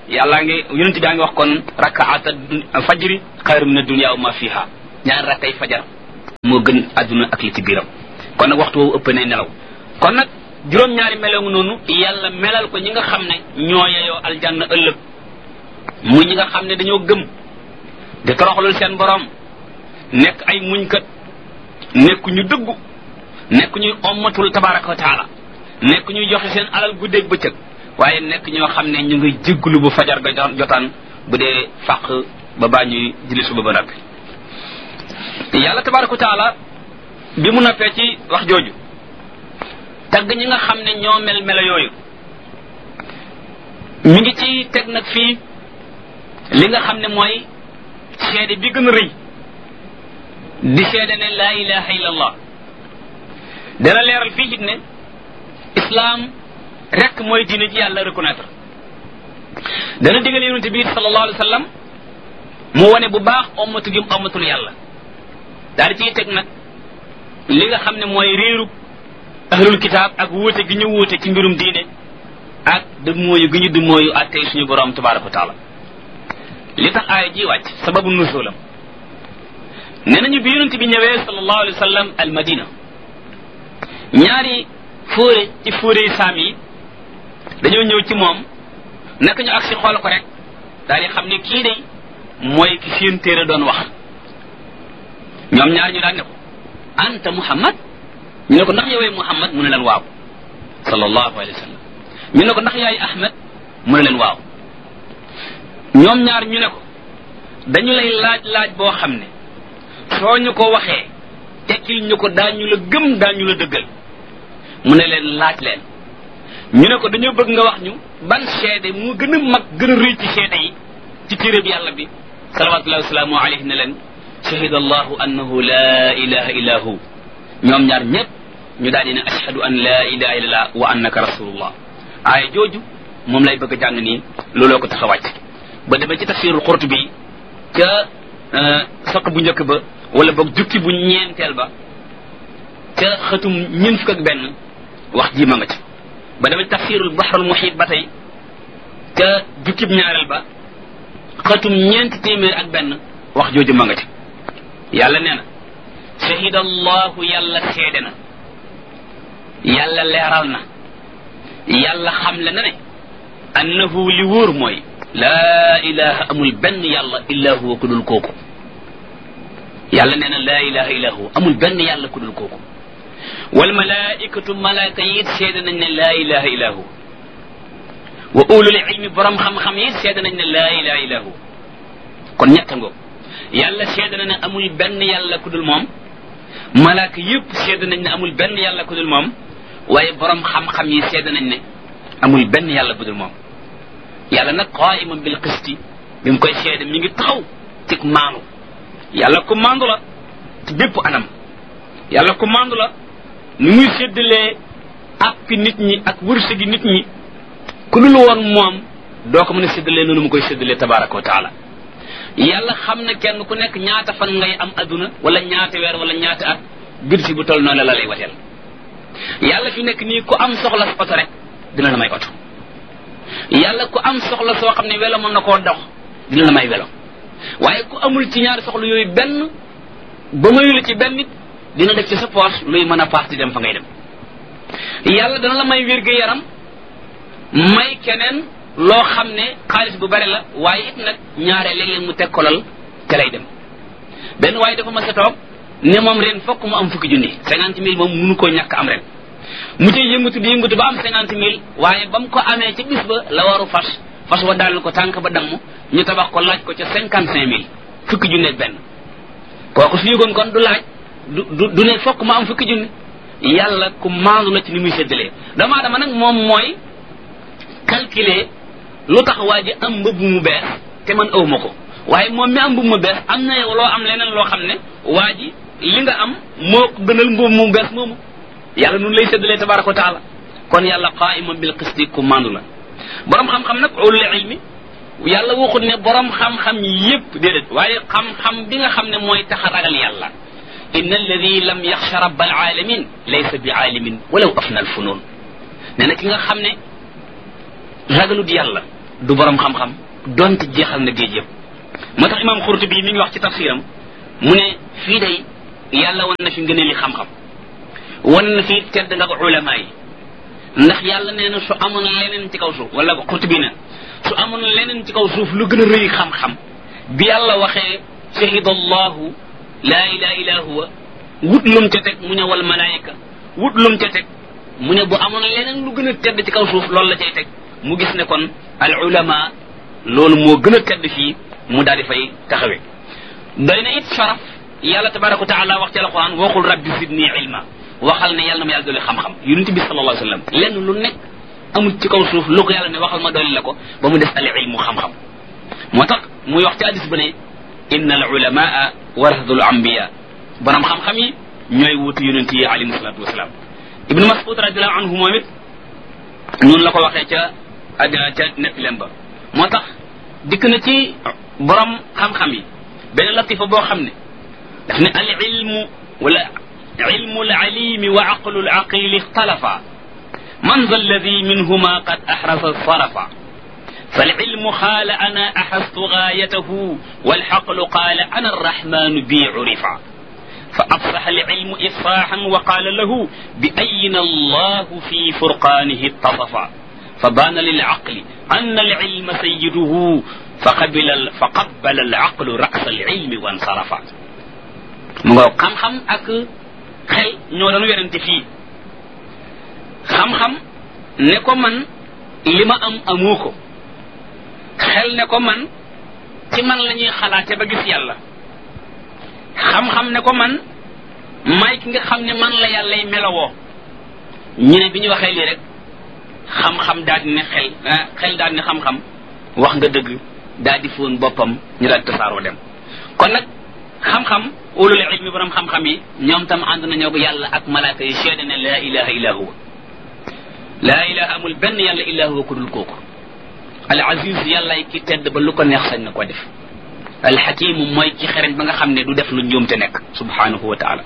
yàlla ngi yonent baa ngi wax kon rakaata fajri xayru min ad-dunya wa ma fiha ñaar rakkay fajar moo gën adduna ak li ci biiram kon nag waxtu woowu ëpp ne nelaw kon nag juróom-ñaari melow noonu yàlla melal ko ñi nga xam ne ñoo yeyoo aljanna ëllëg muy ñi nga xam ne dañoo gëm di toroxlul seen borom nekk ay muñkat nekk ñu dëggu nekk ñuy ommatul tabaraka wa taala nekk ñuy joxe seen alal guddeeg bëccëg waaye nekk ñoo xam ne ñu ngi jégglu bu fajar ga jotaan bu dee fàq ba baa ñuy julli suba ba noppi yàlla tabaraka wa taala bi mu noppee ci wax jooju tagg ñi nga xam ne ñoo mel melo yooyu mi ngi ci teg nag fii li nga xam ne mooy seede bi gën a rëy di seede ne laa ilaha illa allah dana leeral fii it ne islam rek mooy diine ji yàlla reconnaître dana digal yonente bi sallallahu alayhi wa sallam mu wane bu baax ommatu gi mu ommatul yàlla daal di ciy teg nag li nga xam ne mooy réeru ahlul kitaab ak wuute gi ñu wuute ci mbirum diine ak du mooyu gi ñu du mooyu attey suñu borom tabaraka wa taala li tax aaya ji wàcc sababu nuzulam nee nañu bi yonente bi ñëwee sallallahu alayhi wa sallam al madina ñaari fóore ci fóore yi saam yi dañoo ñëw ci moom naka ñu agsi xool ko rek daal di xam ne kii day mooy ki seen téere doon wax ñoom ñaar ñu daan ne ko anta muhammad ñu ne ko ndax yowee muhammad mu ne leen waaw sallallahu alayhi wa sallam ñu ne ko ndax yaay ahmad mu ne leen waaw ñoom ñaar ñu ne ko dañu lay laaj laaj boo xam ne soo ñu ko waxee tekkil ñu ko daañu la gëm daañu la dëggal mu ne leen laaj leen ñu ne ko dañoo bëgg nga wax ñu ban seede mu gën a mag gën a rëy ci seede yi ci téere bi yàlla bi salawatullahi wasalaamu alayhi ne leen shahida allahu annahu la ilaha illa hu ñoom ñaar ñëpp ñu daal di ne ashhadu an la ilaha illallah wa annaka rasulullah aaya jooju moom lay bëgg a jàng nii looloo ko tax a wàcc ba demee ci tafsirul Qurtubi ca saq bu njëkk ba wala boog jukki bu ñeenteel ba ca xëtum ñeent fukk ak benn wax ji ma nga ci ba demee ci tafsirul bahrul muhit ba tey ca jukki bu ñaareel ba xëtum ñeent téeméer ak benn wax jooju ma nga ci yàlla nee na shahida allahu yàlla seede na yàlla leeral na yàlla xamle na ne annahu li wóor mooy laa ilaha amul benn yàlla illa huwa ku dul kooku yàlla nee na laa ilaha illa huwa amul benn yàlla ku dul kooku wal malaikatu malaaka yi it seede nañ ne laa ilaha illa huwa wa ulul ilmi borom xam-xam yi seede nañ ne laa ilaha illa huwa kon ñetta ngoo yàlla seede na ne amul benn yàlla ku dul moom malaaka yëpp seede nañ ne amul benn yàlla ku dul moom waaye borom xam-xam yi seede nañ ne amul benn yàlla bu dul moom yàlla nag qaiman bil qisti bi mu koy seede mi ngi taxaw ci maandu yàlla ku maandu la ci bépp anam yàlla ku maandu la ni muy séddalee àppi nit ñi ak wërsëgi nit ñi ku dul woon moom doo ko mën a séddalee noonu mu koy séddalee tabaraka wa taala yàlla xam na kenn ku nekk ñaata fan ngay am adduna wala ñaata weer wala ñaata at bir si bu toll noonu la lay wateel yàlla fi nekk nii ku am soxla sa oto rek dina la may oto yàlla ku am soxla soo xam ne welo mën na koo dox dina la may welo waaye ku amul ci ñaari soxla yooyu benn ba mayu la ci benn nit dina def ci sa poche luy mën a paas di dem fa ngay dem yàlla dana la may wér-gu-yaram may keneen loo xam ne xaalis bu bari la waaye it nag ñaare léeg-léeg mu teg kolal te lay dem benn waaye dafa ma sa toog ne moom ren fokk mu am fukki junni cinquante mille moom mënu koo ñàkk am ren mu cay yëngatu di yëngatu ba am cinquante mille waaye ba mu ko amee ca bis ba la waru fas fas wa daal ko tànk ba damm ñu tabax ko laaj ko ca cinquante cinq mille fukki junni ak benn kooku su yëgoon kon du laaj du du du ne fokk mu am fukki junni yàlla ku maandu la ci ni muy séddalee dama dama nag moom mooy calculer lu tax waa ji am mbëbb mu bees te man aw ma ko waaye moom mi am mbëbb mu bees am na yow loo am leneen loo xam ne waa ji li nga am moo ko gënal mbëbb mu bees moomu yàlla nun lay séddalee tabaraka wa taala kon yàlla qaiman bil qisti ku mandu la borom xam-xam nag ulul ilmi yàlla waxut ne borom xam-xam yépp déedéet waaye xam-xam bi nga xam ne mooy tax a ragal yàlla inna alladi lam yaxsha rabbal alamin laysa bi aalimin walaw afna al funun nee na ki nga xam ne ragalut yàlla du borom xam-xam donte jeexal na géej yëpp moo tax imam Xurtubi mi ngi wax ci tafsiram mu ne fii day yàlla wan na fi ngëneeli xam-xam wan na fi tedd nga ulama yi ndax yàlla nee na su amoon leneen ci kaw suuf wala Xurtubi ne su amoon leneen ci kaw suuf lu gën a rëy xam-xam bi yàlla waxee shahida allahu laa ilaha illa huwa wut lum ca teg mu ne wal malaayika wut lum ca teg mu ne bu amoon leneen lu gën a tedd ci kaw suuf loolu la cay teg mu gis ne kon al ulama loolu moo gën a tedd fii mu daal di fay taxawee doy na it sharaf yàlla tabaraka wa taala wax ci alquran waxul rabbi zidni ilma waxal ne yàlla na ma yàlla dolli xam-xam yonent bi sallallahu alayhi wa sallam lenn lu nekk amul ci kaw suuf lu ko yàlla ne waxal ma dolli la ko ba mu des al ilmu xam-xam moo tax muy wax ci hadis ba ne inna al ulamaa warasatul anbiya borom xam-xam yi ñooy wutu yonent yi alayhi salatu wasalaam ibnu mas'ud radiallahu anhu moom it noonu la ko waxee ca adina ca nettilem ba moo tax dikk na ci borom xam-xam yi benn latifa boo xam ne daf ne al ilmu wala ilmu al alimi wa aqlu al aqili ixtalafa man za alladi minhuma qad ahrasa sarafa فالعلم قال أنا أحست غايته والحقل قال أنا الرحمن بي عرفا فأفصح العلم إفصاحا وقال له بأين الله في فرقانه اتصفا فبان للعقل أن العلم سيده فقبل فقبل العقل رأس العلم وانصرفا مغو خم خم أك خل ñoo dañu werante fii xam-xam ne ko man li ma am amoo ko xel ne ko man ci man la ñuy xalaate ba gis yàlla xam-xam ne ko man may ki nga xam ne man la yàllay melowoo ñu ne bi ñu waxee lii rek xam-xam daal di ne xel xel daal di ne xam-xam wax nga dëgg daal di foon boppam ñu daal di tasaaroo dem kon nag xam-xam ulul ilmi borom xam-xam yi ñoom tam ànd nañoo ko yàlla ak malaaka yi seede ne laa ilaha illa huwa laa ilaha amul benn yàlla illa huwa ku dul kooku al aziz yàllaay ki tedd ba lu ko neex sañ na ko def al hakimu mooy ki xereñ ba nga xam ne du def lu njuumte nekk subhanahu wa taala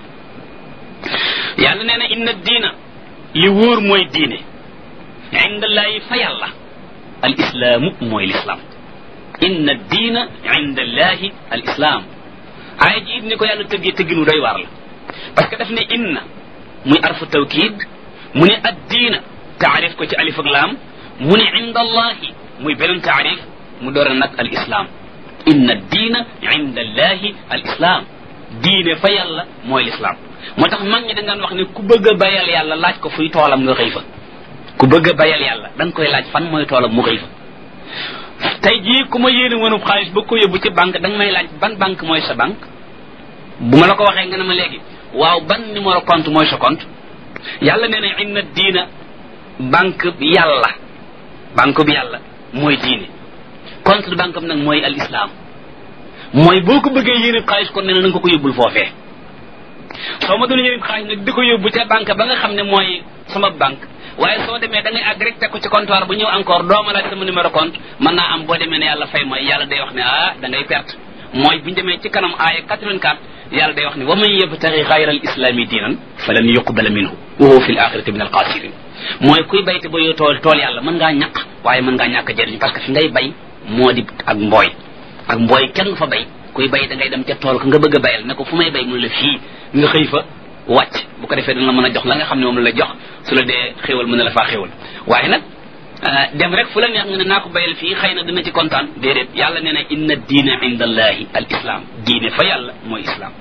yàlla nee na inna diina li wóor mooy diine indallahi fa yàlla al islaamu mooy lislaam inna diina indallahi al islaam aaya ji it ni ko yàlla tëggee tëgginu doy waar la parce que daf ne inna muy arfu tawkid mu ne ad diina taarif ko ci alif ak laam mu ne indallahi muy beneen taarif mu doora nag al islam inna diina inda allahi al islam diine fa yàlla mooy l'islam moo tax mag ñi dañ daan wax ne ku bëgg a bayal yàlla laaj ko fuy toolam nga xëy fa ku bëgg a bayal yàlla da nga koy laaj fan mooy toolam mu xëy fa tey jii ku ma yéene woonub xaalis ba ko yóbbu ci banque da nga may laaj ban banque mooy sa banque bu ma la ko waxee nga ne ma léegi waaw ban numéro compte mooy sa compte yàlla nee na inna diina banque bi yàlla banque bi yàlla mooy diine compte de banque am nag mooy al islam mooy boo ko bëggee yéene xaalis kon nee na nga ko yóbbul foofee soo ma doon yéene xaalis nag di ko yóbbu ca banque ba nga xam ne mooy sama banque waaye soo demee da ngay àgg rek teg ko ci comptoir bu ñëw encore doo ma laaj sama numéro compte mën naa am boo demee ne yàlla fay mooy yàlla day wax ne ah da ngay perte mooy bu ñu demee ci kanam aaya quatre-vingt-quatre yàlla day wax ne wa man yabtaghi ghayra al islami diinan falan yuqbala minhu wa huwa fi l axirati min al xaasirin mooy kuy bayte ba yoo tool tool yàlla mën ngaa ñaq waaye mën ngaa ñàkk jëriñ parce que fi ngay bay moo di ak mbooy ak mbooy kenn fa bay kuy bay da ngay dem ca tool ko nga bëgg a bayal ne ko fu may bay mu la fii nga xëy fa wàcc bu ko defee dana la mën a jox la nga xam ne moom la jox su la dee xéwal mën na la faa xéwal waaye nag dem rek fu la neex nga ne naa ko bayal fii xëy na dina ci kontaan déedéet yàlla nee na inna diina inda allahi al islam diine fa yàlla mooy islam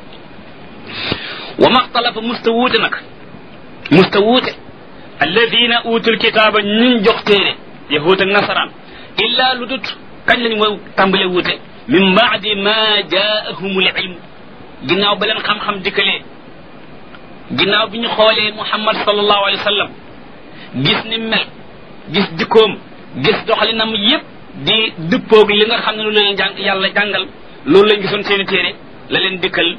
wa maxtalafa musta wuute nag musta wuute alladina utul kitaaba ñun jox téere yahud ak nasaraan illa lu dut kañ lañ mooy tàmbale wuute min baadi ma jaahumul ilm ginnaaw ba leen xam-xam dikkalee ginnaaw bi ñu xoolee muhammad sallallahu alayhi wa sallam gis ni mel gis jikkoom gis doxalinam yépp di dëppoog li nga xam ne lu leen jàng yàlla jàngal loolu lañ gisoon seeni téere la leen dikkal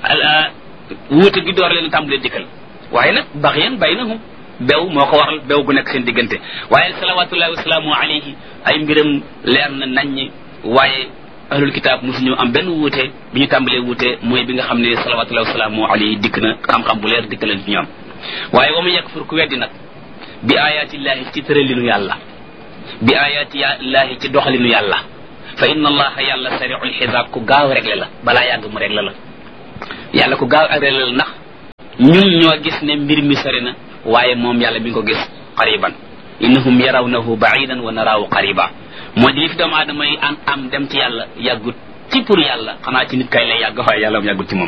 wuute gi door leen tàmbalee dikkal waaye nag baxyan baynahum bew moo ko waral bew gu nekk seen diggante waaye salawatullahi wasalaamu alayhi ay mbiram leer na naññi waaye ahlul kitaab mosuñu am benn wuute bi ñu tàmbalee wuute mooy bi nga xam ne salawatullahi wasalaamu alayhi dikk na xam-xam bu leer dikk leen ci ñoom waaye wa man yakfur ku weddi nag bi ayatillahi ci tëralinu yàlla bi ayatillahi ci doxalinu yàlla fa inna allaha yàlla sari'ul xisaab ku gaaw réglé la balaa yàgg mu réglé la yàlla ku gaaw réglé la ndax ñun ñoo gis ne mbir mi sori na waaye moom yàlla mi ngi ko gis qariban innahum yarawnahu ba'idan wa naraahu qariba moo di li fi doomu aadama yi am am dem ci yàlla yàggut ci pour yàlla xanaa ci nit kay lay yàgg waaye yàlla am yàggut ci moom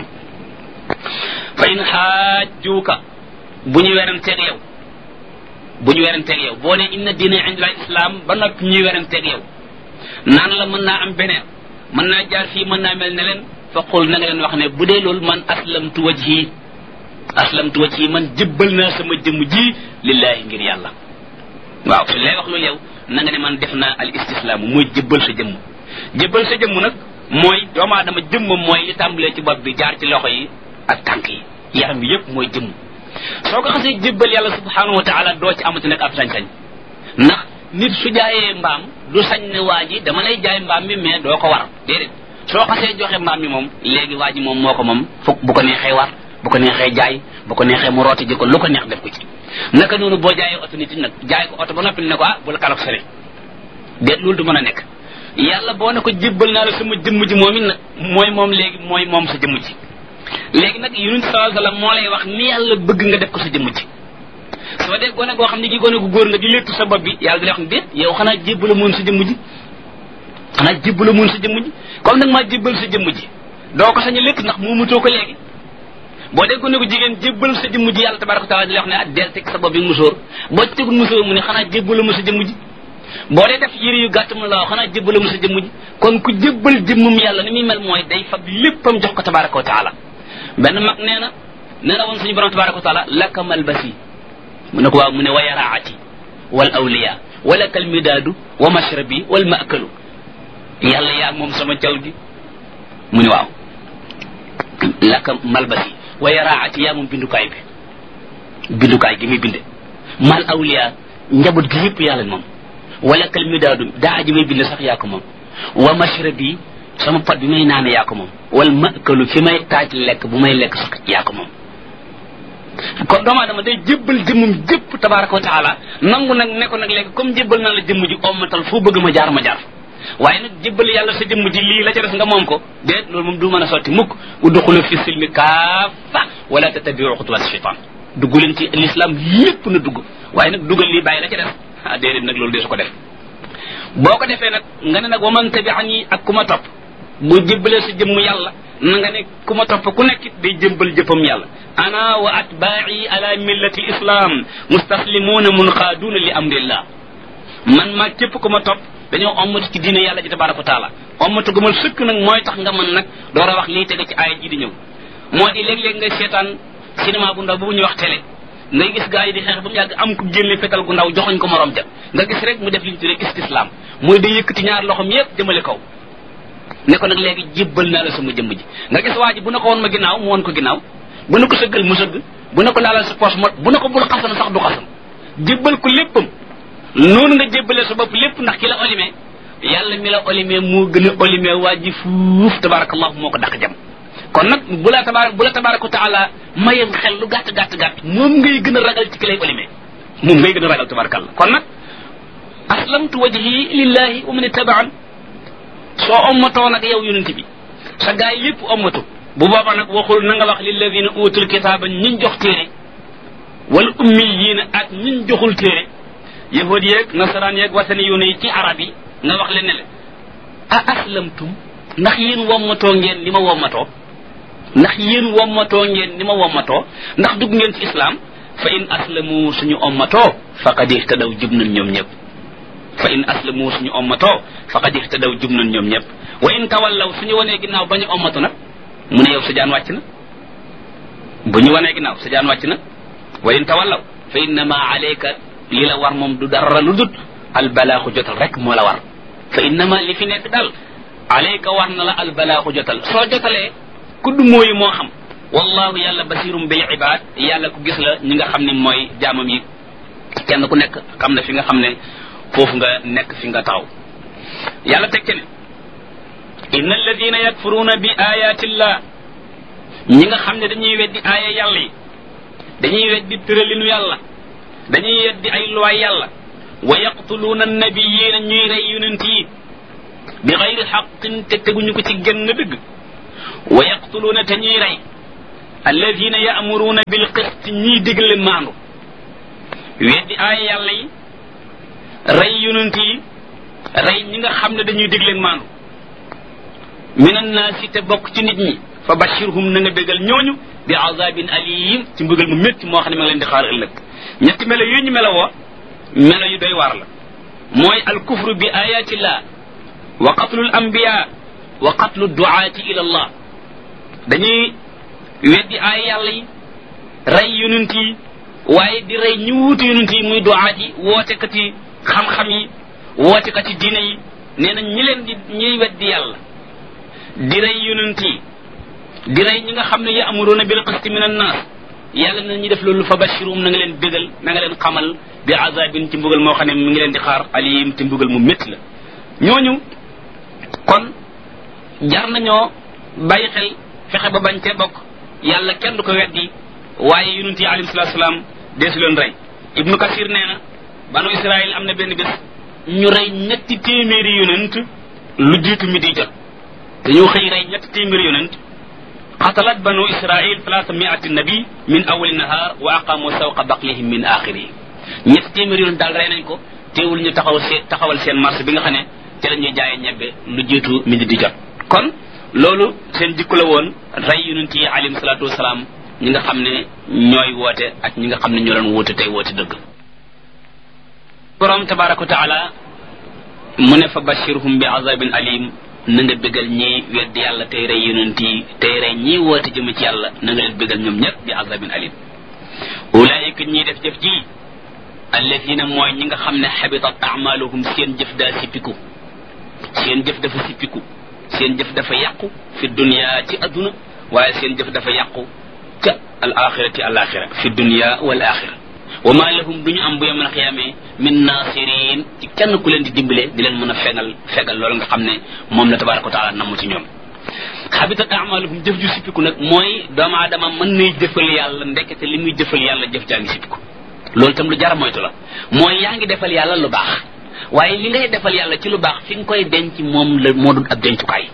fa in xaajjuuka bu ñu weranteeg yow bu ñu weranteeg yow boo ne inna diina inda islam ba noppi ñuy weranteeg yow naan la mën naa am beneen mën naa jaar fii mën naa mel ne leen fa qul na nga leen wax ne bu dee loolu man aslamtu wajhi aslamtu wajhi man jëbbal naa sama jëmm ji lillahi ngir yàlla waaw su lay wax loolu yow na nga ne man def naa al istislaamu mooy jëbbal sa jëmm jëbbal sa jëmm nag mooy doomu aadama jëmmam mooy li tàmbalee ci bopp bi jaar ci loxo yi ak tànk yi yaram bi yëpp mooy jëmm soo ko xasee jëbbal yàlla subhanahu wa taala doo ci amati nag ab sañ-sañ ndax nit su jaayee mbaam du sañ ne waa ji dama lay jaay mbaam mi mais doo ko war déedéet soo xasee joxe mbaam mi moom léegi waa ji moom moo ko moom fukk bu ko neexee war bu ko neexee jaay bu ko neexee mu rooti ji ko lu ko neex def ko ci naka noonu boo jaayee oto nit nag jaay ko oto ba noppi ne ko ah bu la kalak sori déet loolu du mën a nekk yàlla boo ne ko jébbal naa la sama jëmm ji moom it nag mooy moom léegi mooy moom sa jëmm ji léegi nag yonent sallallahu alayhi wasallam moo lay wax ni yàlla bëgg nga def ko sa jëmm ji soo dee gone goo xam ne gi gone gu góor nga di léttu sa bopp bi yàlla di lay wax ne déet yow xanaa jébbala moon sa jëmm ji xanaa jébbala moon sa jëmm ji comme nag maa jébbal sa jëmm ji doo ko sañ a létt ndax muumutoo ko léegi boo dee gone gu jigéen jébbal sa jëmm ji yàlla tabaraka wa taala di lay wax ne ah del teg sa bopp bi musóor boo ci tegul musóor mu ne xanaa jébbala ma sa jëmm ji boo dee def yëre yu gàtt mu la wax xanaa jébbala ma sa jëmm ji kon ku jébbal jëmmum yàlla ni muy mel mooy day fab léppam jox ko tabaraka wa taala benn mag nee na nee na woon suñu borom tabaraka wa taala laka malbasi mu ne ko waaw mu ne wa yaraati wal awliya wa laka al midaadu wa mashrabi wal maakalu yàlla yaa moom sama jaw gi mu ne waaw laka malbasi wa yaraati yaa moom bindukaay bi bindukaay gi muy binde mal awliya njaboot gi yëpp yàlla moom wa laka al midaadu daa ji may binde sax yaa ko moom wa mashrabi sama pot bi may naane yaa ko moom wal maakalu fi may taaj lekk bu may lekk sax yaa ko moom kon doomu aadama day jébbal jëmmum jëpp tabaraka wa taala nangu nag ne ko nag léegi comme jébbal na la jëmm ji ommatal foo bëgg ma jaar ma jaar waaye nag jébbal yàlla sa jëmm ji lii la ca des nga moom ko déet loolu moom du mën a sotti mukk udxulu fi silmi kaafa wala tattabiu xutuwat shaytan dugg leen ci l'islam lépp na dugg waaye nag dugal lii bàyyi la ca des ah déedéet nag loolu dee su ko def boo ko defee nag nga ne nag wa man tabi'ani ak ku ma topp bu jébbalee sa jëmm yàlla na nga ne ku ma topp ku nekkit day jëmbal jëppam yàlla ana wa atbaa'i ala millati islam mustaslimuuna munqaaduuna li amrillah man maa képp ku ma topp dañoo ommatu ci diine yàlla ji tabaraka wa taala ommatu gumal sëkk nag mooy tax nga mën nag door a wax lii tege ci aaya ji di ñëw moo di léeg-léeg ngay seetaan cinéma bu ndaw bu ñuy wax télé ngay gis gaa yi di xeex ba mu yàgg am ku génne fetal gu ndaw joxoñ ko morom ja nga gis rek mu def li ñu tuddee istislam mooy day yëkkati ñaar loxom yépp jëmale kaw ne ko nag léegi jébbal naa la sama jëmm ji nga gis waa ji bu ne ko woon ma ginnaaw mu woon ko ginnaaw bu ne ko sëggal mu sëgg bu ne ko laalal sa poche mot bu ne ko bul xasan sax du xasan jébbal ko léppam noonu nga jébbalee sa bopp lépp ndax ki la olimee yàlla mi la olimee moo gën a olimee waa ji fuuf tabarakallahu moo ko dàq jam kon nag bu la tabarak bu la tabaraka taala mayam xel lu gàtt gàtt gàtt moom ngay gën a ragal ci ki lay olimee moom ngay gën a ragal tabarakallah kon nag aslamtu wajhi lillahi wa man ittaba'an soo ommatoo nag yow yonent bi sa gaay lépp ommatu bu booba nag waxul na nga wax lilladina utul kitaaba ñiñ jox téere wal ummiyiina ak ñiñ joxul téere yahud yeeg nasaraan yeeg wasani yoone yi ci arab yi nga wax leen ne la a aslamtum ndax yéen wommatoo ngeen ni ma wommatoo ndax yéen wommatoo ngeen ni ma wommatoo ndax dugg ngeen ci islam fa in aslamu suñu ommatoo faqad ihtadaw jub nañ ñoom ñëpp fa in aslamu suñu ommatoo faqad ihtadaw jub nañ ñoom ñëpp wa in tawallaw suñu wanee ginnaaw bañu ommatu nag mu ne yow sa jaan wàcc na bu ñu wanee ginnaaw sa jaan wàcc na wa in tawallaw fa innama alayka li la war moom du dara lu dut albalaaxu jotal rek moo la war fa innama li fi nekk daal alayka war na la albalaaxu jotal soo jotalee kudd mooyu moo xam wallahu yàlla basirum bil ibad yàlla ku gis la ñi nga xam ne mooy jaamam yi kenn ku nekk xam na fi nga xam ne foofu nga nekk fi nga taxaw yàlla teg ci ne inna alladina yakfuruuna bi ayatillah ñi nga xam ne dañuy weddi aaya yàlla yi dañuy weddi tëralinu yàlla dañuy weddi ay luwaay yàlla wa yaqtuluuna annabiyiina ñuy rey yonent yi bi xayri xaqin te teguñu ko ci genn dëgg wa yaqtuluuna te ñuy rey alladina yaamuruuna bil qist ñiy digle maandu weddi aaya yàlla yi rey yonent yi rey ñi nga xam ne dañuy digle maandu min annaasi te bokk ci nit ñi fa bashirhum na nga bégal ñooñu bi azabin alim ci mbugal mu métti moo xam ne ma leen di xaar ëllëg ñetti melo yooyu ñu melo woo melo yu doy waar la mooy alkufru bi ayatillah wa qatlu al anbiya wa qatlu duaati ila allah dañuy weddi aaya yàlla yi rey yonent yi waaye di rey ñu wuutu yonent yi muy duaat yi wootekat yi xam-xam yi wootekat yi diine yi nee na ñi leen di ñuy weddi yàlla di rey yonent yi di rey ñi nga xam ne ya'muruna bil qisti min an-nas yàlla na ñi def loolu fa bashirum na nga leen bégal na nga leen xamal bi azabin ci mbugal moo xam ne mi ngi leen di xaar alim ci mbugal mu métti la ñooñu kon jar nañoo bàyyi xel fexe ba bañ cee bokk yàlla kenn du ko weddi waaye yonent yi alayhi salaatu salaam deesu leen rey ibnu kasir nee na banu israil am na benn bés ñu rey ñetti téeméeri yonent lu jiitu mi di jot dañoo xëy rey ñetti téeméeri yonent qatalat banu israil talaata miati nabi min awali nahar wa aqamu sawqa baqlihim min axirihi ñetti téeméeri yonent daal rey nañ ko teewul ñu taxaw see taxawal seen marché bi nga xam ne te la ñuy jaayee ñebbe lu jiitu mi di jot kon loolu seen jikko la woon rey yonent yi alayhim salaatu wasalaam ñi nga xam ne ñooy woote ak ñi nga xam ne ñoo doon woote tey woote dëgg borom tabaraka wa taala mu ne fa bashirhum bi azabin alim na nga bégal ñi weddi yàlla tey rey yonent yi tey rey ñi woote jëm ci yàlla na nga leen bégal ñoom ñëpp bi azabin alim ulaayika ñiy def jëf ji alladina mooy ñi nga xam ne xabitat amaluhum seen jëf daa sippiku seen jëf dafa sippiku seen jëf dafa yàqu fi dunya ci adduna waaye seen jëf dafa yàqu ca al axirati al axira fi dunya wal axira wa ma lahum duñu am bu yemal xiyaamee min nasirin ci kenn ku leen di dimbale di leen mën a fegal fegal loolu nga xam ne moom la tabaraka wa taala namm ci ñoom xabitat amaluhum jëf ju sippiku nag mooy doomu aadama mën nay jëfal yàlla ndekete li muy jëfal yàlla jëf jaa ngi sippiku loolu tam lu jara moytu la mooy yaa ngi defal yàlla lu baax waaye li ngay defal yàlla ci lu baax fi nga koy denc moom la moo dul ab dencukaay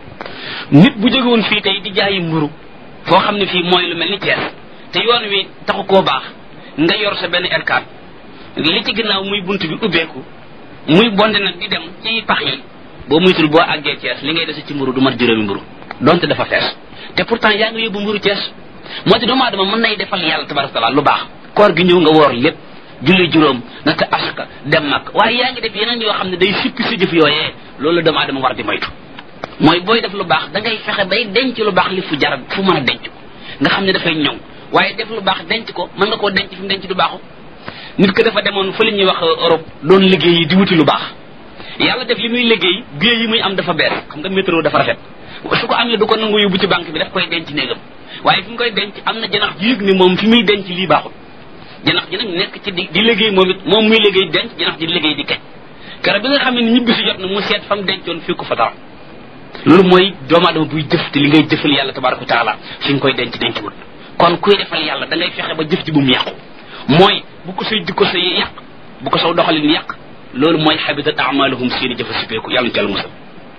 nit bu jógewoon fii tey di jaayi mburu foo xam ne fii mooy lu mel ni Thiès te yoon wi taxu koo baax nga yor sa benn R quatre li ci ginnaaw muy bunt bi ubbeeku muy bonde nag di dem ci pax yi boo muytul boo àggee Thiès li ngay dese ci mburu du mat juróomi mburu donte dafa fees te pourtant yaa ngi yóbbu mburu Thiès moo ci doomu aadama mën nay defal yàlla tabaraka taala lu baax koor gi ñëw nga woor lépp julli juróom naka asaka dem mag waaye yaa ngi def yeneen yoo xam ne day sippi sa jëf yooyee loolu la doomu aadama war di moytu mooy booy def lu baax da ngay fexe bay denc lu baax li fu jarab fu mën a denc ko nga xam ne dafay ñëw waaye def lu baax denc ko mën nga koo denc fi mu denc du baaxu nit ko dafa demoon fa li ñuy wax Europe doon liggéey yi di wuti lu baax yàlla def li muy liggéey billet yi muy am dafa bees xam nga métro dafa rafet su ko amee du ko nangu yóbbu ci banque bi daf koy denc néegam waaye fi mu koy denc am na janax ji yëg ne moom fi muy denc lii baaxul janax ji nag nekk ci di di liggéey moom it moom muy liggéey denc janax ji di liggéey di kañ kara bi nga xam ne ñibbi si jot na mu seet fa mu dencoon fii ko fa dara loolu mooy doomu aadama buy jëf te li ngay jëfal yàlla tabaraka wa taala fi nga koy denc denc wut kon kuy defal yàlla da ngay fexe ba jëf ji bu mu yàqu mooy bu ko say jikko say yàq bu ko saw doxalin yàq loolu mooy habitat amaluhum seeni jëfa sipeeku yàlla ci yàlla musal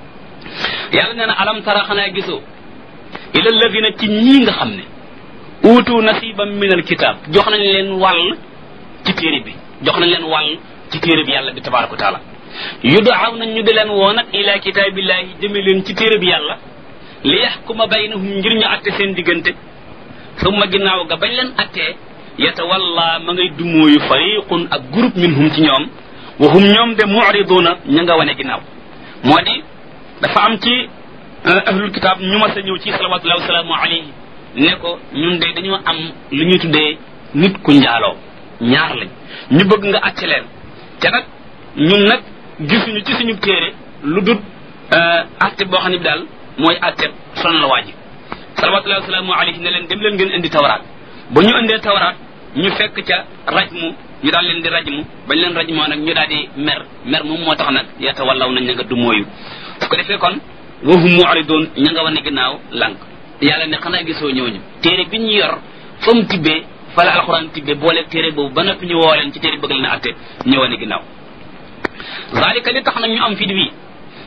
yàlla nee na alam tara xanaa gisoo ila alladina ci ñii nga xam ne uutu nasiban min alkitab jox nañ leen wàll ci téere bi jox nañ leen wàll ci téere bi yàlla bi tabaraka wa taala yudaaw nañ ñu di leen woo nag ila kitaabillahi jëme leen ci téere bi yàlla li yaxkuma baynahum ngir ñu atte seen diggante summa ginnaaw ga bañ leen attee yatawalla ma ngay dumóoyu fariqun ak groupe minhum ci ñoom wa hum ñoom de mu'riduna ña nga wane ginnaaw moo di dafa am ci ahlul kitab ñu ma sa ñëw ci salawatullahi wasalaamu alayhi ne ko ñun de dañoo am lu ñuy tuddee nit ku njaaloo ñaar lañ ñu bëgg nga acce leen te nag ñun nag gisuñu ci suñu téere lu dut atte boo xam ne bi daal mooy atte son la waaji salawatullahi wasalaamu alayhi ne leen dem leen ngeen indi tawraat ba ñu indee tawraat ñu fekk ca rajmu ñu daal leen di rajmu bañ leen rajmoo nag ñu daal di mer mer moom moo tax nag yata wallaw nañ ña nga du mooyu su ko defee kon wahum mu'ridun ña nga wane ginnaaw lànk yàlla ne xanaa gisoo ñooñu téere bi ñu yor fa mu tibbee fa la alxuraan tibbee boole téere boobu ba noppi ñu woo leen ci téere bëgg leen a atte ñu wane ginnaaw zalika li tax nag ñu am fit wi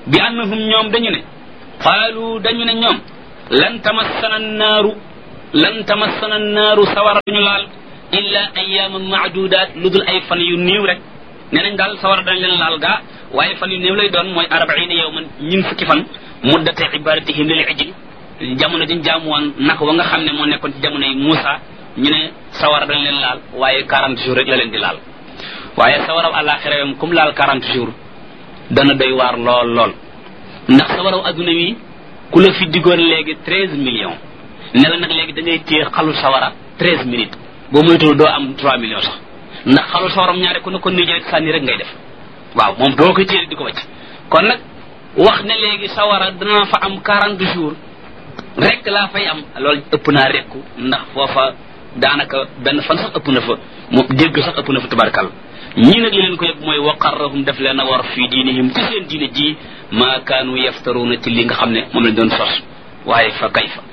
bi annahum ñoom dañu ne qaalu dañu ne ñoom lan tamassana naaru lan tamassana naaru sawara duñu laal illa ayyaman maadudat lu dul ay fan yu néew rek nee nañ daal sawara dañ leen laal gaa waaye fan yu néew lay doon mooy arbaina yawman ñin fukki fan muddate ibadatihim lil ijl jamono dañ jaamu woon naka wa nga xam ne moo nekkoon ci jamono yi Muusa ñu ne sawara dañ leen laal waaye quarante jours rek la leen di laal waaye sawaraw àllaaxira yam comme laal quarante jours dana doy waar lool lool ndax sawaraw adduna wi ku la fi diggoon léegi treize millions ne la nag léegi da ngay téye xalu sawara treize minutes boo moytuwul doo am trois millions sax ndax xalu sawaram ñaare ku ne ko nii rek sànni rek ngay def waaw moom doo koy téye di ko wàcc kon nag wax ne léegi sawara dana fa am quarante jours rek laa fay am loolu ëpp naa rekku ndax foofa daanaka benn fan sax ëpp na fa mu dégg sax ëpp na fa tabarkal ñii nag li leen ko yëg mooy waqarrahum def leen a war fii diinihim ci seen diine ji maa kaanu yaftaruuna ci li nga xam ne moom lañ doon sos waaye fa kayfa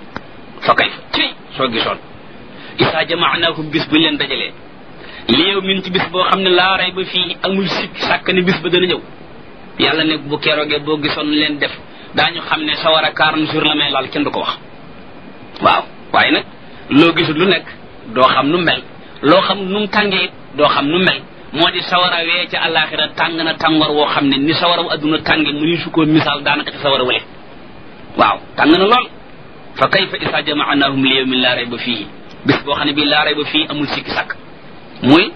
fa kayfa ci soo gisoon isaa jamaanaahum bis buñ leen dajalee li yow min ci bis boo xam ne laa ray ba fii amul sikk sàkk ne bis ba dana ñëw yàlla ne bu keroogee boo gisoon leen def daañu xam ne sa war a quarante jours la may laal kenn du ko wax waaw waaye nag loo gisul lu nekk doo xam nu mel loo xam nu mu tàngee doo xam nu mel moo di sawara wee ca àllaaxira tàng na tàngoor woo xam ne ni sawara wu adduna tànge mu ni su ko misaal daanaka ca sawara wale waaw tàng na lool fa kayfa isa jamaanaahum li yawmin laa rayba fiihi bis boo xam ne bii laa rayba fii amul sikki sàkk muy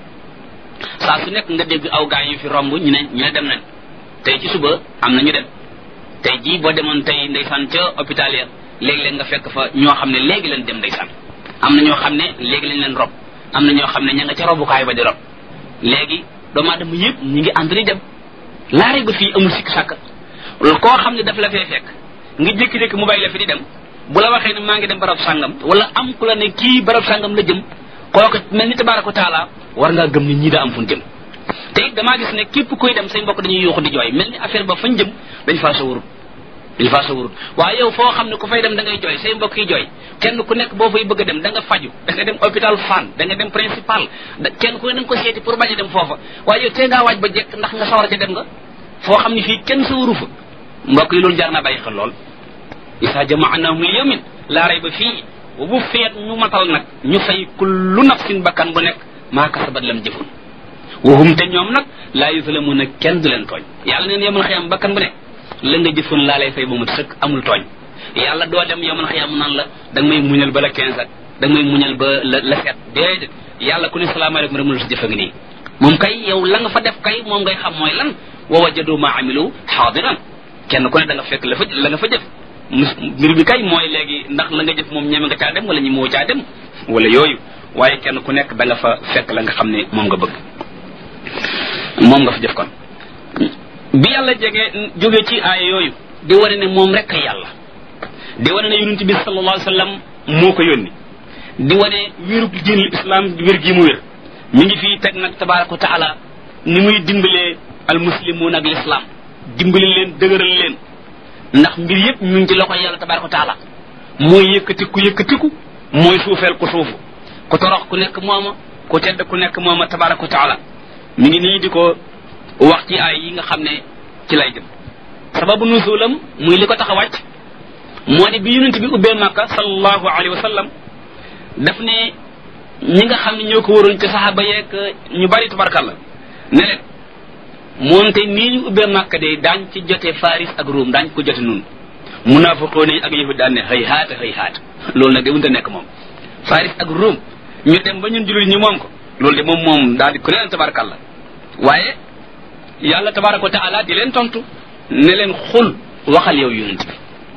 saa su nekk nga dégg aw gaa yu fi romb ñu ne ñu ne dem nañ tey ci suba am na ñu dem tey jii boo demoon tey ndeysaan ca hôpital ya léegi-léeg nga fekk fa ñoo xam ne léegi leen dem ndeysaan am na ñoo xam ne léegi lañ leen rob am na ñoo xam ne ña nga ca robukaay ba di rob léegi doomu aadama yëpp ñu ngi ànd di dem laare ba fii amul sikk sàkk koo xam ne daf la fee fekk nga jékki-jékki mu bàyyi la fi di dem bu la waxee ne maa ngi dem barab sàngam wala am ku la ne kii barab sàngam la jëm kooku mel ni tabaaraka taala war ngaa gëm ni ñii daa am fu ñu jëm te it damaa gis ne képp kuy dem say mbokk dañuy yuuxu di jooy mel ni affaire ba fañ jëm dañ faa sawarut dañ faa sawarut waaye yow foo xam ne ku fay dem da ngay jooy say mbokk yi jooy kenn ku nekk boo fay bëgg a dem da nga faju da nga dem hôpital Fann da nga dem principal kenn ku ne da nga ko seeti pour bañ a dem foofa waaye yow tee ngaa waaj ba jekk ndax nga sawar ca dem nga foo xam ne fii kenn sawaru fa mbokk yi loolu jar naa bàyyi xel lool isa jamaanaahum li yawmin laa rayba fii bu feet ñu matal nag ñu fay kullu nafsin bakkan bu nekk maa kasabat lam jëfun waxum te ñoom nag laa yuzlamuuna kenn du leen tooñ yàlla neen yomal xiyam bakkan bu nekk la nga jëfun laa lay fay ba mu sëkk amul tooñ yàlla doo dem yomal xiyam mu naan la da nga may muñal ba la quinze ak da nga may muñal ba la la sept déedéet yàlla ku ne salaamaaleykum rek mu la si jëfa ngi nii moom kay yow la nga fa def kay moom ngay xam mooy lan wa wajadu ma amilu xaadiran kenn ku ne da nga fekk la fa la nga fa jëf mbir bi kay mooy léegi ndax la nga jëf moom ñeme nga caa dem wala ñi moo caa dem wala yooyu waaye kenn ku nekk da nga fa fekk la nga xam ne moom nga bëgg moom nga fa jëf kon bi yàlla jege jóge ci aaya yooyu di wane ne moom rek yàlla di wane ne yonent bi sallallahu alayhi wa sallam moo ko yónni di wane wérub diinul islam wér gi mu wér mi ngi fii teg nag tabaraka wa taala ni muy dimbalee al muslimuun ak l'islam dimbali leen dëgëral leen ndax mbir yëpp ñu ngi ci loxo yàlla tabaraka wa taala mooy yëkkatiku yëkkatiku mooy suufeel ku suufu ku torox ku nekk mooma ku tedd ku nekk mooma tabaraka wa taala mi ngi nii di ko wax ci ay yi nga xam ne ci lay jëm sababu nuzulam muy li ko tax a wàcc moo di bi yonent bi ubbee Makka sallallahu alayhi wa sallam daf ne ñi nga xam ne ñoo ko waroon ci saxaaba yeeg ñu bari tabarakalla ne leen moonte nii ñu ubbee Makka de daañ ci jote Faris ak Ruum daañ ko jote nun munaafiqoon yi ak yahud daan ne xëy haata xëy haata loolu nag de wunta nekk moom Faris ak Ruum ñu dem ba ñun jullit ñi moom ko loolu de moom moom daal di ku leen tabarakalla waaye yàlla tabaraka wa taala di leen tontu ne leen xul waxal yow yonent bi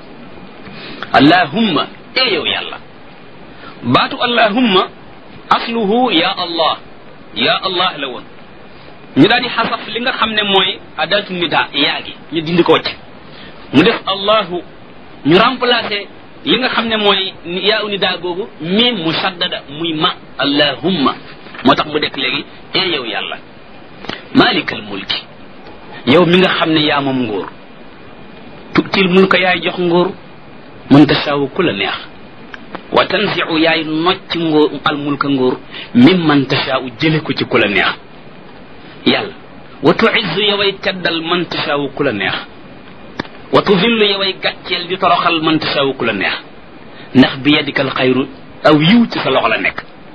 allahumma e yow yàlla baatu allahumma asluhu ya allah ya allah la woon ñu daal di xasaf li nga xam ne mooy adatu nida yaa gi ñu dindi ko wacc mu def allahu ñu remplacer li nga xam ne mooy yaa u nida googu miim musaddada muy ma allahumma moo tax mu dekk léegi e yow yàlla malikal mulki yow mi nga xam ne yaa moom nguur tutil mulka yaay jox nguur man tasaawu ku la neex wa tanziu yaay nocc nguur al mulka nguur mim man tasaawu jële ko ci ku la neex yàlla wa tuizzu yoway teddal man tasaawu ku la neex wa tuzillu yoway gàcceel di toroxal man tasaawu ku la neex ndax bi yadikal xayru aw yiw ci sa loxo la nekk